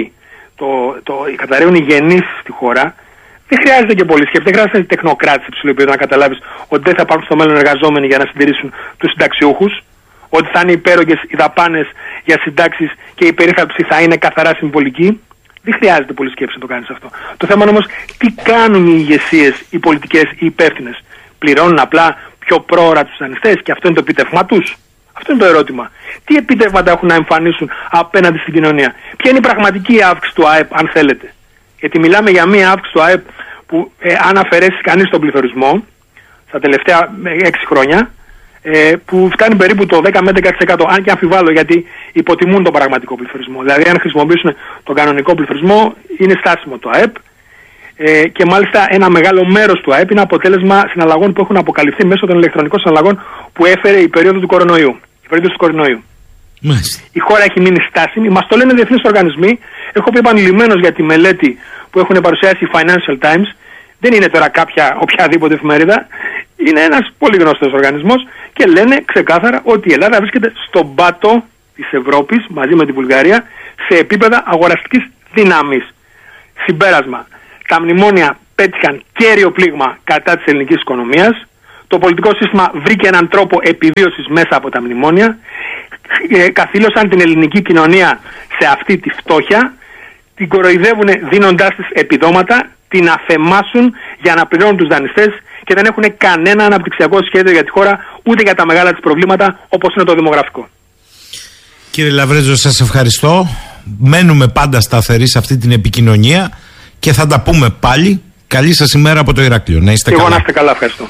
καταραίουν οι γεννήσεις στη χώρα, δεν χρειάζεται και πολύ σκέψη, δεν χρειάζεται τεχνοκράτηση υψηλού επίπεδου να καταλάβεις ότι δεν θα υπάρχουν στο μέλλον εργαζόμενοι για να συντηρήσουν τους συνταξιούχους, ότι θα είναι υπέρογγες οι δαπάνες για συντάξεις και η περίθαλψη θα είναι καθαρά συμβολική. Δεν χρειάζεται πολύ σκέψη να το κάνεις αυτό. Το θέμα είναι όμως τι κάνουν οι ηγεσίες, οι πολιτικές, οι υπεύθυνες. Πληρώνουν απλά πιο πρόωρα τους δανειστές και αυτό είναι το επίτευγμα τους? Αυτό είναι το ερώτημα. Τι επίτευγματα έχουν να εμφανίσουν απέναντι στην κοινωνία? Ποια είναι η πραγματική αύξηση του ΑΕΠ, αν θέλετε? Γιατί μιλάμε για μία αύξηση του ΑΕΠ που αν αφαιρέσει κανείς τον πληθωρισμό στα τελευταία 6 χρόνια, που φτάνει περίπου το 10 με 11%, αν και αμφιβάλλω, γιατί υποτιμούν τον πραγματικό πληθωρισμό. Δηλαδή αν χρησιμοποιήσουν τον κανονικό πληθωρισμό είναι στάσιμο το ΑΕΠ, και μάλιστα ένα μεγάλο μέρος του ΑΕΠ είναι αποτέλεσμα συναλλαγών που έχουν αποκαλυφθεί μέσω των ηλεκτρονικών συναλλαγών που έφερε η περίοδος του κορονοϊού. Η χώρα έχει μείνει στάσιμη, μας το λένε διεθνείς οργανισμοί. Έχω πει επανειλημμένως για τη μελέτη που έχουν παρουσιάσει οι Financial Times. Δεν είναι τώρα οποιαδήποτε εφημερίδα, είναι ένας πολύ γνωστός οργανισμός και λένε ξεκάθαρα ότι η Ελλάδα βρίσκεται στον πάτο της Ευρώπης μαζί με τη Βουλγαρία σε επίπεδα αγοραστικής δύναμης. Συμπέρασμα, τα μνημόνια πέτυχαν κέριο πλήγμα κατά της ελληνικής οικονομίας. Το πολιτικό σύστημα βρήκε έναν τρόπο επιβίωσης μέσα από τα μνημόνια. Καθήλωσαν την ελληνική κοινωνία σε αυτή τη φτώχεια. Την κοροϊδεύουν δίνοντάς της επιδόματα, την αφεμάσουν για να πληρώνουν τους δανειστές και δεν έχουν κανένα αναπτυξιακό σχέδιο για τη χώρα, ούτε για τα μεγάλα της προβλήματα όπως είναι το δημογραφικό. Κύριε Λαβρέζο, σας ευχαριστώ. Μένουμε πάντα σταθεροί σε αυτή την επικοινωνία και θα τα πούμε πάλι. Καλή σας ημέρα από το Ηράκλειο. Να είστε καλά. Εγώ να είστε καλά, ευχαριστώ.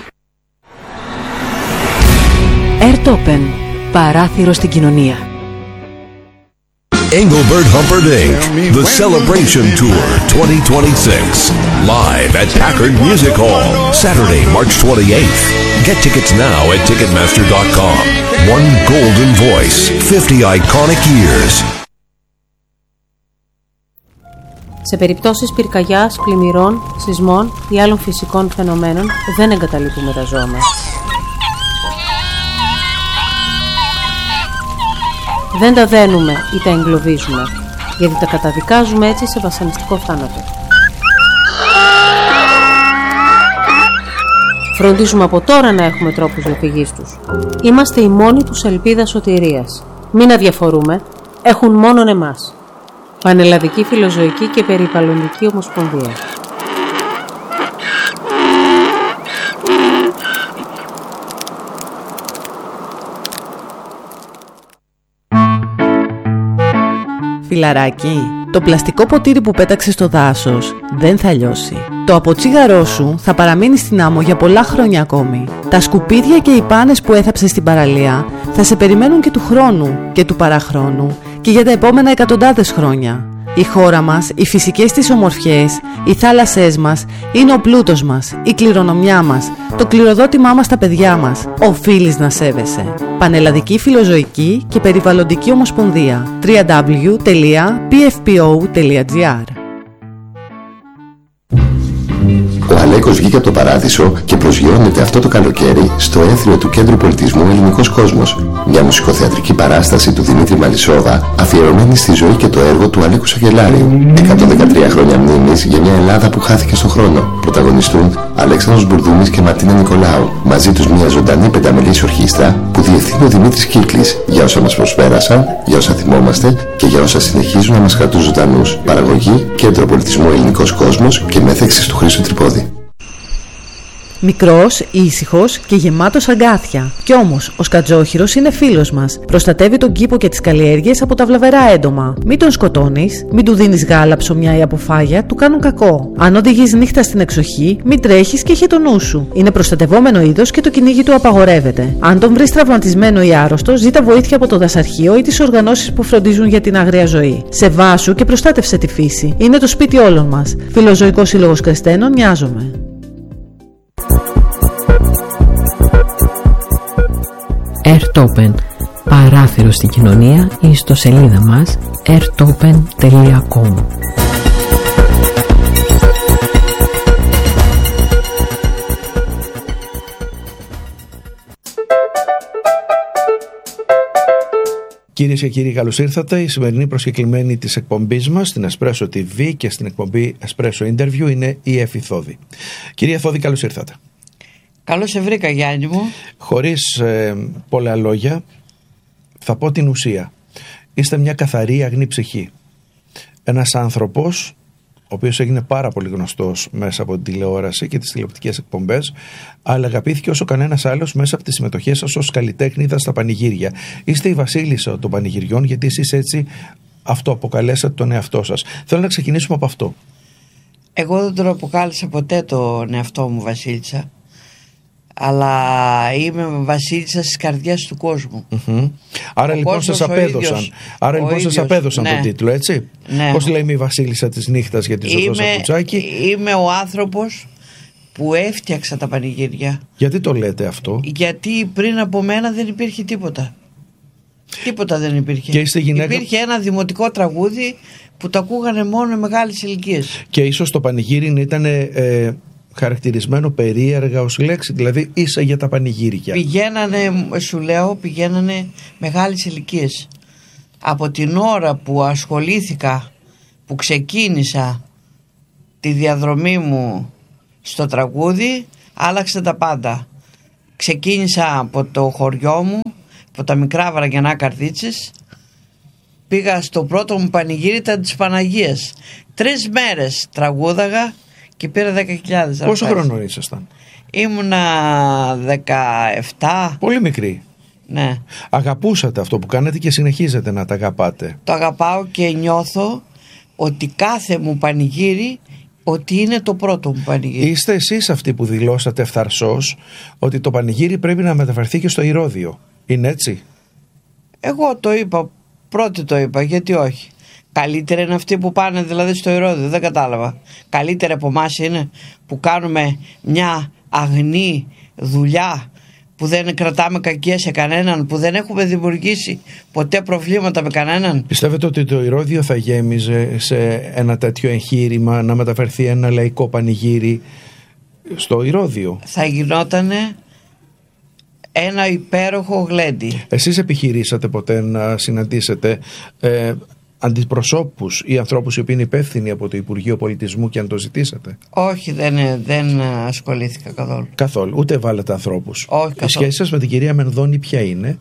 Airtopen. Παράθυρο στην κοινωνία. Engelbert Humperdinck, The Celebration Tour 2026, live at Packard Music Hall, Saturday, March 28th. Get tickets now at Ticketmaster.com. One golden voice, 50 iconic years. Σε περιπτώσεις πυρκαγιάς, πλημμυρών, σεισμών ή άλλων φυσικών φαινομένων δεν εγκαταλείπουμε τα ζώα μας. Δεν τα δένουμε ή τα εγκλωβίζουμε, γιατί τα καταδικάζουμε έτσι σε βασανιστικό θάνατο. Φροντίζουμε από τώρα να έχουμε τρόπους διαφυγής τους. Είμαστε η μόνη τους ελπίδα σωτηρίας. Μην αδιαφορούμε, έχουν μόνον εμάς. Πανελλαδική Φιλοζωική και Περιβαλλοντική Ομοσπονδία. Φιλαράκι, το πλαστικό ποτήρι που πέταξες στο δάσος δεν θα λιώσει. Το αποτσίγαρό σου θα παραμείνει στην άμμο για πολλά χρόνια ακόμη. Τα σκουπίδια και οι πάνες που έθαψες στην παραλία θα σε περιμένουν και του χρόνου και του παραχρόνου και για τα επόμενα εκατοντάδες χρόνια. Η χώρα μας, οι φυσικές της ομορφιές, οι θάλασσές μας είναι ο πλούτος μας, η κληρονομιά μας, το κληροδότημά μας στα παιδιά μας. Οφείλεις να σέβεσαι. Πανελλαδική Φιλοζωική και Περιβαλλοντική Ομοσπονδία. www.pfpo.gr. Ο Αλέκος βγήκε από το παράδεισο και προσγειώνεται αυτό το καλοκαίρι στο έθριο του Κέντρου Πολιτισμού Ελληνικός Κόσμος. Μια μουσικοθεατρική παράσταση του Δημήτρη Μαλισσόβα αφιερωμένη στη ζωή και το έργο του Αλέκου Σαγγελάριου. 113 χρόνια μνήμης για μια Ελλάδα που χάθηκε στον χρόνο. Πρωταγωνιστούν Αλέξανδρος Μπουρδούμης και Μαρτίνα Νικολάου. Μαζί τους μια ζωντανή πενταμελής ορχήστρα που διευθύνει ο Δημήτρης Κύκλης για όσα μας προσπέρασαν, για όσα θυμόμαστε και για όσα συνεχίζουν να μας κρατούν ζωντανούς. Παραγωγή Κέντρο Πολιτισμού Ελληνικός Κόσμος και μέθεξης του Χρήστου Τρυπόδη. Μικρός, ήσυχος και γεμάτος αγκάθια. Κι όμως, ο σκατζόχυρος είναι φίλος μας. Προστατεύει τον κήπο και τις καλλιέργειες από τα βλαβερά έντομα. Μην τον σκοτώνεις, μην του δίνεις γάλα, ψωμιά ή αποφάγια, του κάνουν κακό. Αν οδηγείς νύχτα στην εξοχή, μην τρέχεις και έχει το νου σου. Είναι προστατευόμενο είδος και το κυνήγι του απαγορεύεται. Αν τον βρεις τραυματισμένο ή άρρωστο, ζήτα βοήθεια από το δασαρχείο ή τις οργανώσεις που φροντίζουν για την άγρια ζωή. Σεβάσου και προστάτευσε τη φύση. Είναι το σπίτι όλων μας. Φιλοζωικός Σύλλογος Κρεστένων, νοιάζομαι. Airtopen. Παράθυρο στην κοινωνία. Η ιστοσελίδα μας airtopen.com. Κυρίες και κύριοι, καλώς ήρθατε. Η σημερινή προσκεκλημένη της εκπομπής μας στην Espresso TV και στην εκπομπή Espresso Interview είναι η Εφη Θόδη. Κυρία Θόδη, καλώς ήρθατε. Καλώς σε βρήκα, Γιάννη μου. Χωρίς πολλά λόγια, θα πω την ουσία. Είστε μια καθαρή αγνή ψυχή. Ένας άνθρωπος, ο οποίος έγινε πάρα πολύ γνωστός μέσα από την τηλεόραση και τις τηλεοπτικές εκπομπές, αλλά αγαπήθηκε όσο κανένας άλλος μέσα από τις συμμετοχές σας ως καλλιτέχνηδα στα πανηγύρια. Είστε η βασίλισσα των πανηγυριών, γιατί εσείς έτσι αυτό αποκαλέσατε τον εαυτό σας. Θέλω να ξεκινήσουμε από αυτό. Εγώ δεν τον αποκάλεσα ποτέ τον εαυτό μου βασίλισσα, αλλά είμαι βασίλισσα στις καρδιές του κόσμου. Άρα λοιπόν σας απέδωσαν τον τίτλο, έτσι. Ναι. Πώς λέει η βασίλισσα της νύχτας για τη Ζωζό Σαπουτσάκη. Είμαι ο άνθρωπος που έφτιαξα τα πανηγύρια. Γιατί το λέτε αυτό? Γιατί πριν από μένα δεν υπήρχε τίποτα. Τίποτα δεν υπήρχε. Και είστε γυναίκα... Υπήρχε ένα δημοτικό τραγούδι που το ακούγανε μόνο μεγάλες ηλικίες. Και ίσως το πανηγύρι ήταν χαρακτηρισμένο περίεργα ως λέξη, δηλαδή είσαι για τα πανηγύρια. Πηγαίνανε μεγάλες ηλικίες. Από την ώρα που ασχολήθηκα, που ξεκίνησα τη διαδρομή μου στο τραγούδι, άλλαξε τα πάντα. Ξεκίνησα από το χωριό μου, από τα μικρά Βραγιανά Καρδίτσες. Πήγα στο πρώτο μου πανηγύρι, ήταν της Παναγίας. 3 μέρες τραγούδαγα και πήρα 10.000. Πόσο χρόνο ήσασταν? Ήμουνα 17. Πολύ μικρή. Ναι. Αγαπούσατε αυτό που κάνετε και συνεχίζετε να τα αγαπάτε? Το αγαπάω και νιώθω ότι κάθε μου πανηγύρι ότι είναι το πρώτο μου πανηγύρι. Είστε εσείς αυτοί που δηλώσατε ευθαρσώς ότι το πανηγύρι πρέπει να μεταφερθεί και στο Ηρώδειο. Είναι έτσι? Εγώ το είπα, πρώτη το είπα, γιατί όχι. Καλύτερα είναι αυτοί που πάνε δηλαδή στο Ηρώδειο, δεν κατάλαβα. Καλύτερα από εμάς είναι που κάνουμε μια αγνή δουλειά, που δεν κρατάμε κακία σε κανέναν, που δεν έχουμε δημιουργήσει ποτέ προβλήματα με κανέναν. Πιστεύετε ότι το Ηρώδειο θα γέμιζε σε ένα τέτοιο εγχείρημα, να μεταφερθεί ένα λαϊκό πανηγύρι στο Ηρώδειο? Θα γινότανε ένα υπέροχο γλέντι. Εσείς επιχειρήσατε ποτέ να συναντήσετε αντιπροσώπους ή ανθρώπους οι οποίοι είναι υπεύθυνοι από το Υπουργείο Πολιτισμού και αν το ζητήσατε? Όχι, δεν ασχολήθηκα καθόλου. Καθόλου, ούτε βάλετε ανθρώπους? Όχι καθόλου. Η σχέση σας με την κυρία Μενδώνη ποια είναι?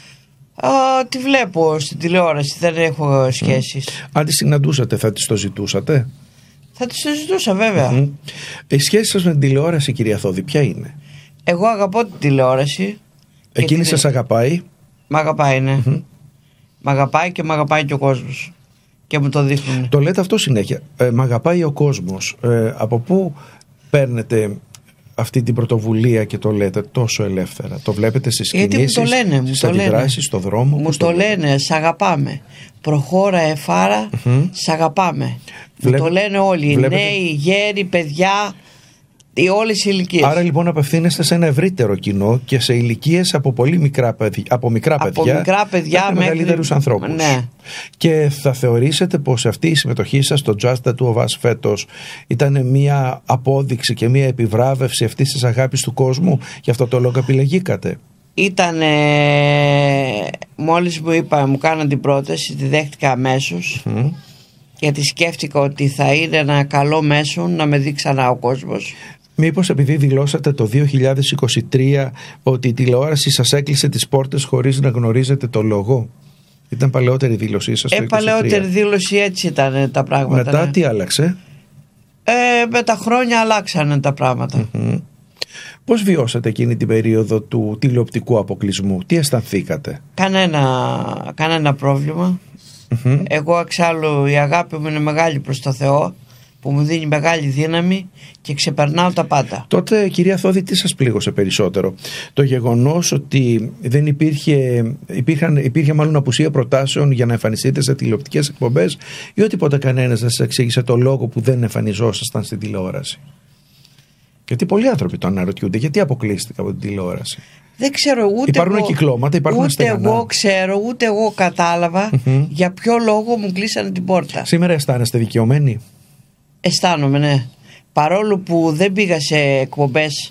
Τη βλέπω στην τηλεόραση, δεν έχω σχέσεις. Αν τη συναντούσατε θα της το ζητούσατε? Θα της το ζητούσα βέβαια. Η σχέση σας με την τηλεόραση, κυρία Θόδη, ποια είναι? Εγώ αγαπώ την τηλεόραση. Εκείνη σας αγαπάει? Μ' αγαπάει, ναι. Μ' αγαπάει και μ' αγαπάει και ο κόσμος. Και μου το δείχνουν. Το λέτε αυτό συνέχεια. Μ' αγαπάει ο κόσμος. Από πού παίρνετε αυτή την πρωτοβουλία και το λέτε τόσο ελεύθερα? Το βλέπετε στις κινήσεις, στις αντιδράσεις, στο δρόμο? Μου το λένε, σ' αγαπάμε. Προχώρα εφάρα, σ' αγαπάμε. Μου το λένε όλοι. Νέοι, γέροι, παιδιά, όλες οι ηλικίες. Άρα λοιπόν απευθύνεστε σε ένα ευρύτερο κοινό και σε ηλικίες από πολύ μικρά παιδιά, από μικρά παιδιά μέχρι μεγαλύτερους ανθρώπους. Ναι. Και θα θεωρήσετε πως αυτή η συμμετοχή σας στο Just the Two of Us φέτος ήταν μια απόδειξη και μια επιβράβευση αυτής της αγάπης του κόσμου? Γι' αυτό το λόγο επιλεγήκατε? Ήτανε, μόλις μου κάναν την πρόταση, τη δέχτηκα αμέσως. Γιατί σκέφτηκα ότι θα είναι ένα καλό μέσο να με δει ξανά ο κόσμος. Μήπως επειδή δηλώσατε το 2023 ότι η τηλεόραση σας έκλεισε τις πόρτες χωρίς να γνωρίζετε το λόγο? Ήταν παλαιότερη δήλωσή σας το 2023? Παλαιότερη δήλωση, έτσι ήταν τα πράγματα. Μετά ναι. Τι άλλαξε? Με τα χρόνια αλλάξανε τα πράγματα. Πώς βιώσατε εκείνη την περίοδο του τηλεοπτικού αποκλεισμού? Τι αισθανθήκατε? Κανένα πρόβλημα. Εγώ εξάλλου η αγάπη μου είναι μεγάλη προς το Θεό, που μου δίνει μεγάλη δύναμη και ξεπερνάω τα πάντα. Τότε, κυρία Θόδη, τι σας πλήγωσε περισσότερο? Το γεγονός ότι δεν υπήρχε μάλλον απουσία προτάσεων για να εμφανιστείτε σε τηλεοπτικές εκπομπές, ή ότι ποτέ κανένας δεν σας εξήγησε το λόγο που δεν εμφανιζόσασταν στην τηλεόραση? Γιατί πολλοί άνθρωποι το αναρωτιούνται, γιατί αποκλείστηκα από την τηλεόραση? Δεν ξέρω ούτε υπάρχουν εγώ, κυκλώματα, υπάρχουν στεγανά. Ούτε εγώ ξέρω, ούτε εγώ κατάλαβα για ποιο λόγο μου κλείσανε την πόρτα. Σήμερα αισθάνεστε δικαιωμένοι? Αισθάνομαι, ναι. Παρόλο που δεν πήγα σε εκπομπές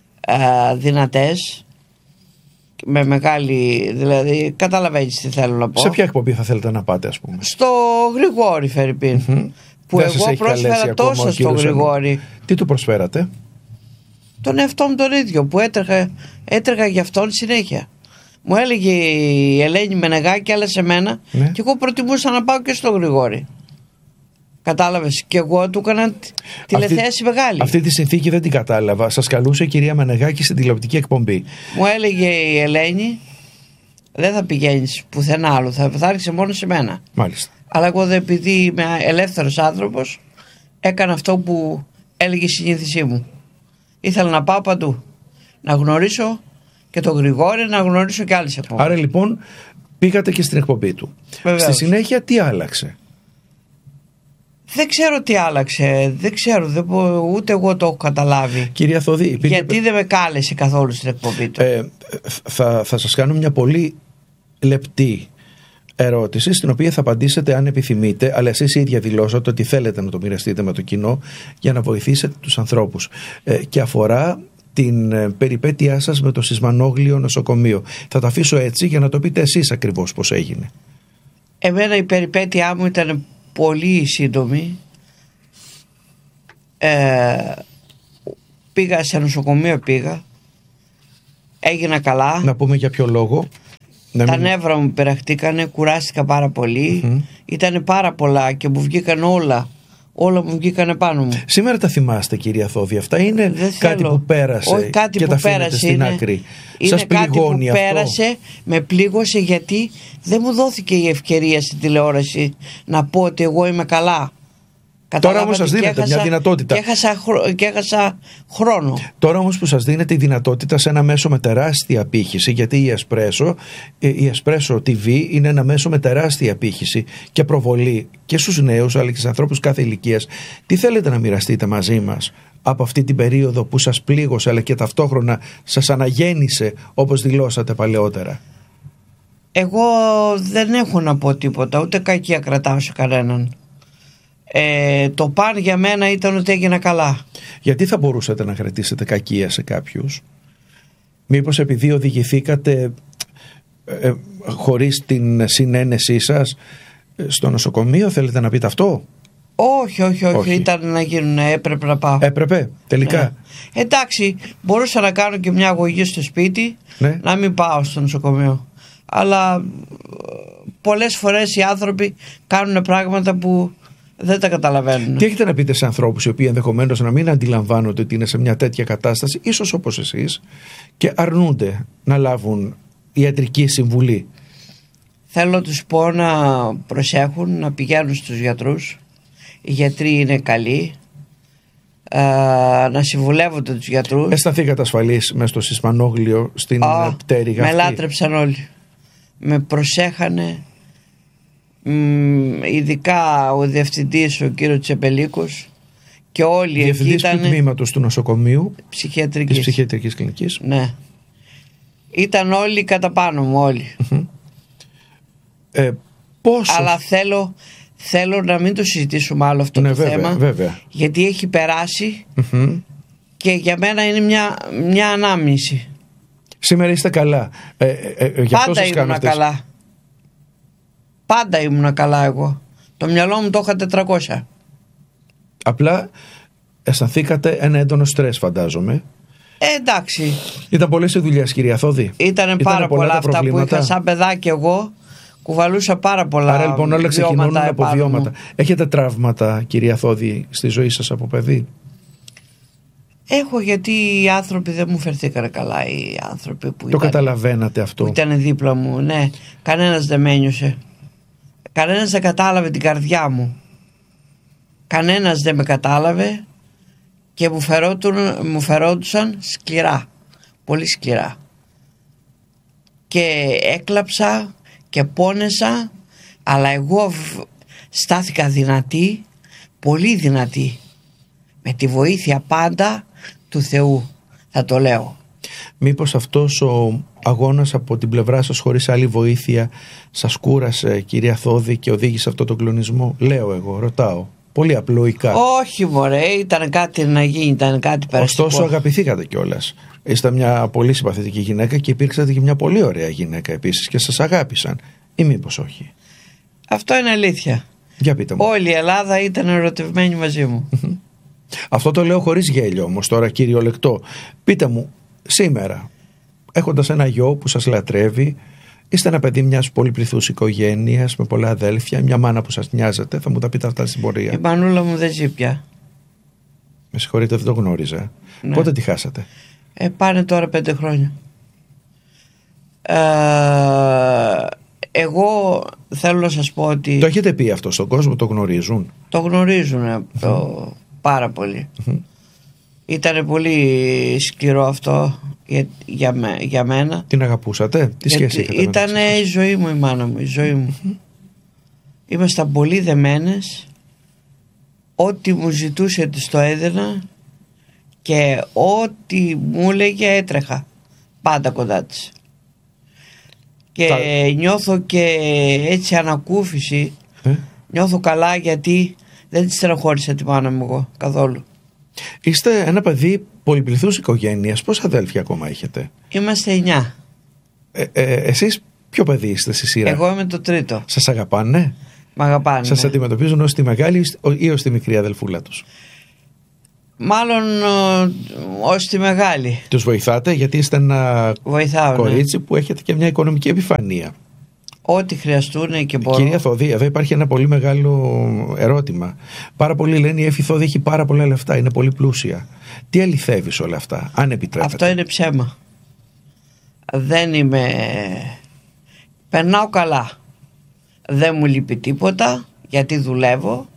δυνατές, με μεγάλη, δηλαδή καταλαβαίνεις τι θέλω να πω. Σε ποια εκπομπή θα θέλετε να πάτε, ας πούμε? Στο Γρηγόρη Φερρυπίν, που δεν εγώ πρόσφερα τόσο στο Γρηγόρη. Τι του προσφέρατε? Τον εαυτό μου τον ίδιο, που έτρεγα για αυτόν συνέχεια. Μου έλεγε η Ελένη Μενεγάκη, άλλα σε μένα, και εγώ προτιμούσα να πάω και στο Γρηγόρη. Κατάλαβες? Και εγώ του έκανα τηλεθέαση μεγάλη. Αυτή τη συνθήκη δεν την κατάλαβα. Σας καλούσε η κυρία Μενεγάκη στην τηλεοπτική εκπομπή. Μου έλεγε η Ελένη, δεν θα πηγαίνεις πουθενά άλλο, θα έρχεσαι μόνο σε μένα. Μάλιστα. Αλλά εγώ, επειδή είμαι ελεύθερος άνθρωπος, έκανα αυτό που έλεγε η συνήθισή μου. Ήθελα να πάω παντού. Να γνωρίσω και τον Γρηγόρη, να γνωρίσω και άλλες εκπομπές. Άρα λοιπόν πήγατε και στην εκπομπή του. Βεβαίως. Στη συνέχεια τι άλλαξε? Δεν ξέρω τι άλλαξε. Δεν ξέρω. Ούτε εγώ το έχω καταλάβει. Κυρία Θόδη, γιατί δεν με κάλεσε καθόλου στην εκπομπή του. Θα σας κάνω μια πολύ λεπτή ερώτηση, στην οποία θα απαντήσετε αν επιθυμείτε, αλλά εσείς οι ίδια δηλώσατε ότι θέλετε να το μοιραστείτε με το κοινό για να βοηθήσετε τους ανθρώπους, και αφορά την περιπέτειά σας με το Σισμανόγλιο νοσοκομείο. Θα το αφήσω έτσι για να το πείτε εσείς ακριβώς πώς έγινε. Εμένα η περιπέτειά μου ήταν πολύ σύντομη. πήγα σε νοσοκομείο, έγινα καλά. Να πούμε για ποιο λόγο. Τα νεύρα μου πειραχτήκανε, κουράστηκα πάρα πολύ. Ήτανε πάρα πολλά και μου βγήκαν όλα μου βγήκανε πάνω μου. Σήμερα τα θυμάστε, κυρία Θόδη? Αυτά είναι κάτι που πέρασε? Όχι, κάτι και που τα αφήνετε πέρασε στην άκρη? Είναι Σας κάτι που πληγώνει αυτό? πέρασε, με πλήγωσε, γιατί δεν μου δόθηκε η ευκαιρία στην τηλεόραση να πω ότι εγώ είμαι καλά. Τώρα όμως σας δίνεται μια δυνατότητα. Και έχασα χρόνο. Τώρα όμως που σας δίνεται η δυνατότητα σε ένα μέσο με τεράστια απήχηση, γιατί η Espresso TV είναι ένα μέσο με τεράστια απήχηση και προβολή και στους νέους αλλά και στους ανθρώπους κάθε ηλικίας, τι θέλετε να μοιραστείτε μαζί μας από αυτή την περίοδο που σας πλήγωσε αλλά και ταυτόχρονα σας αναγέννησε, όπως δηλώσατε παλαιότερα? Εγώ δεν έχω να πω τίποτα, ούτε κακία κρατάω σε κανέναν. Το παν για μένα ήταν ότι έγινα καλά. Γιατί θα μπορούσατε να κρατήσετε κακία σε κάποιους? Μήπως επειδή οδηγηθήκατε χωρίς την συνένεσή σας στο νοσοκομείο, θέλετε να πείτε αυτό? Όχι. Ήταν να γίνουν, έπρεπε να πάω. Έπρεπε, τελικά. Ναι. Εντάξει, μπορούσα να κάνω και μια αγωγή στο σπίτι, ναι, να μην πάω στο νοσοκομείο. Αλλά πολλές φορές οι άνθρωποι κάνουν πράγματα που δεν τα καταλαβαίνουν. Τι έχετε να πείτε σε ανθρώπους οι οποίοι ενδεχομένως να μην αντιλαμβάνονται ότι είναι σε μια τέτοια κατάσταση, ίσως όπως εσείς, και αρνούνται να λάβουν ιατρική συμβουλή? Θέλω να τους πω να προσέχουν, να πηγαίνουν στους γιατρούς. Οι γιατροί είναι καλοί. Να συμβουλεύονται τους γιατρούς. Αισθανθήκατε ασφαλείς μέσα στο Σισμανόγλιο, στην πτέρυγα αυτή? Με λάτρεψαν όλοι. Με προσέχανε. Ειδικά ο διευθυντής, ο κύριος Τσεπελίκος, και όλοι εκεί ήταν. Διευθυντής του τμήματος του νοσοκομείου της ψυχιατρικής κλινικής. Ναι. Ήταν όλοι κατά πάνω μου, όλοι. Πόσο? Αλλά θέλω να μην το συζητήσουμε άλλο αυτό το θέμα. Βέβαια. Γιατί έχει περάσει και για μένα είναι μια ανάμνηση. Σήμερα είστε καλά. Πάντα ήμουνα καλά. Πάντα ήμουνα καλά εγώ. Το μυαλό μου το είχα 400. Απλά αισθανθήκατε ένα έντονο στρες, φαντάζομαι. Εντάξει. Ήταν πολλές οι δουλειές, κυρία Θόδη? Ήταν πάρα πολλά αυτά που είχα σαν παιδάκι εγώ. Κουβαλούσα πάρα πολλά. Άρα λοιπόν όλα ξεκινούν από βιώματα. Έχετε τραύματα, κυρία Θόδη, στη ζωή σας από παιδί? Έχω, γιατί οι άνθρωποι δεν μου φερθήκανε καλά. Οι άνθρωποι που το καταλαβαίνατε αυτό? Που ήταν δίπλα μου, ναι. Κανένας δεν με ένιωσε. Κανένας δεν κατάλαβε την καρδιά μου. Κανένας δεν με κατάλαβε και μου φερόντουσαν σκληρά. Πολύ σκληρά. Και έκλαψα και πόνεσα, αλλά εγώ στάθηκα δυνατή, πολύ δυνατή, με τη βοήθεια πάντα του Θεού, θα το λέω. Μήπως αυτός ο αγώνας από την πλευρά σας χωρίς άλλη βοήθεια σας κούρασε, κυρία Θόδη, και οδήγησε αυτό τον κλονισμό? Λέω εγώ, ρωτάω πολύ απλοϊκά. Όχι μωρέ, ήταν κάτι να γίνει, ήταν κάτι περαστικό. Ωστόσο αγαπηθήκατε κιόλας. Είστε μια πολύ συμπαθητική γυναίκα και υπήρξατε και μια πολύ ωραία γυναίκα επίσης και σας αγάπησαν, ή μήπως όχι? Αυτό είναι αλήθεια. Για πείτε μου. Όλη η Ελλάδα ήταν ερωτευμένη μαζί μου. Αυτό το λέω χωρίς γέλιο όμως τώρα, κυριολεκτό. Πείτε μου, σήμερα, έχοντας ένα γιο που σας λατρεύει, είστε ένα παιδί μιας πολυπληθούς οικογένειας με πολλά αδέλφια, μια μάνα που σας νοιάζεται, θα μου τα πείτε αυτά στην πορεία? Η μανούλα μου δεν ζει πια. Με συγχωρείτε, δεν το γνώριζα. Ναι. Πότε τη χάσατε? Πάνε τώρα 5 χρόνια. Εγώ θέλω να σας πω ότι... Το έχετε πει αυτό στον κόσμο, το γνωρίζουν? Το γνωρίζουν πάρα πολύ. Ήτανε πολύ σκληρό αυτό για μένα. Την αγαπούσατε? Τι σχέση είχατε? Ήτανε η ζωή μου, η μάνα μου, η ζωή μου. Ήμασταν πολύ δεμένες. Ό,τι μου ζητούσε της το έδινα και ό,τι μου έλεγε έτρεχα πάντα κοντά της. Και νιώθω και έτσι ανακούφιση. Νιώθω καλά, γιατί δεν τη στεναχώρησα τη μάνα μου εγώ καθόλου. Είστε ένα παιδί πολυπληθούς οικογένειας. Πόσα αδέλφια ακόμα έχετε? Είμαστε 9. Εσείς ποιο παιδί είστε στη σειρά? Εγώ είμαι το τρίτο. Σας αγαπάνε? Μ' αγαπάνε. Σας αντιμετωπίζουν ως τη μεγάλη ή ως τη μικρή αδελφούλα τους? Μάλλον ως τη μεγάλη. Τους βοηθάτε, γιατί είστε ένα κορίτσι που έχετε και μια οικονομική επιφανία. Ό,τι χρειαστούν και μπορούν. Κυρία Θωδή, εδώ υπάρχει ένα πολύ μεγάλο ερώτημα. Πάρα πολλοί λένε η Εύη Θωδή έχει πάρα πολλά λεφτά, είναι πολύ πλούσια. Τι αληθεύει σε όλα αυτά, αν επιτρέπετε? Αυτό είναι ψέμα. Δεν είμαι... Περνάω καλά. Δεν μου λείπει τίποτα, γιατί δουλεύω.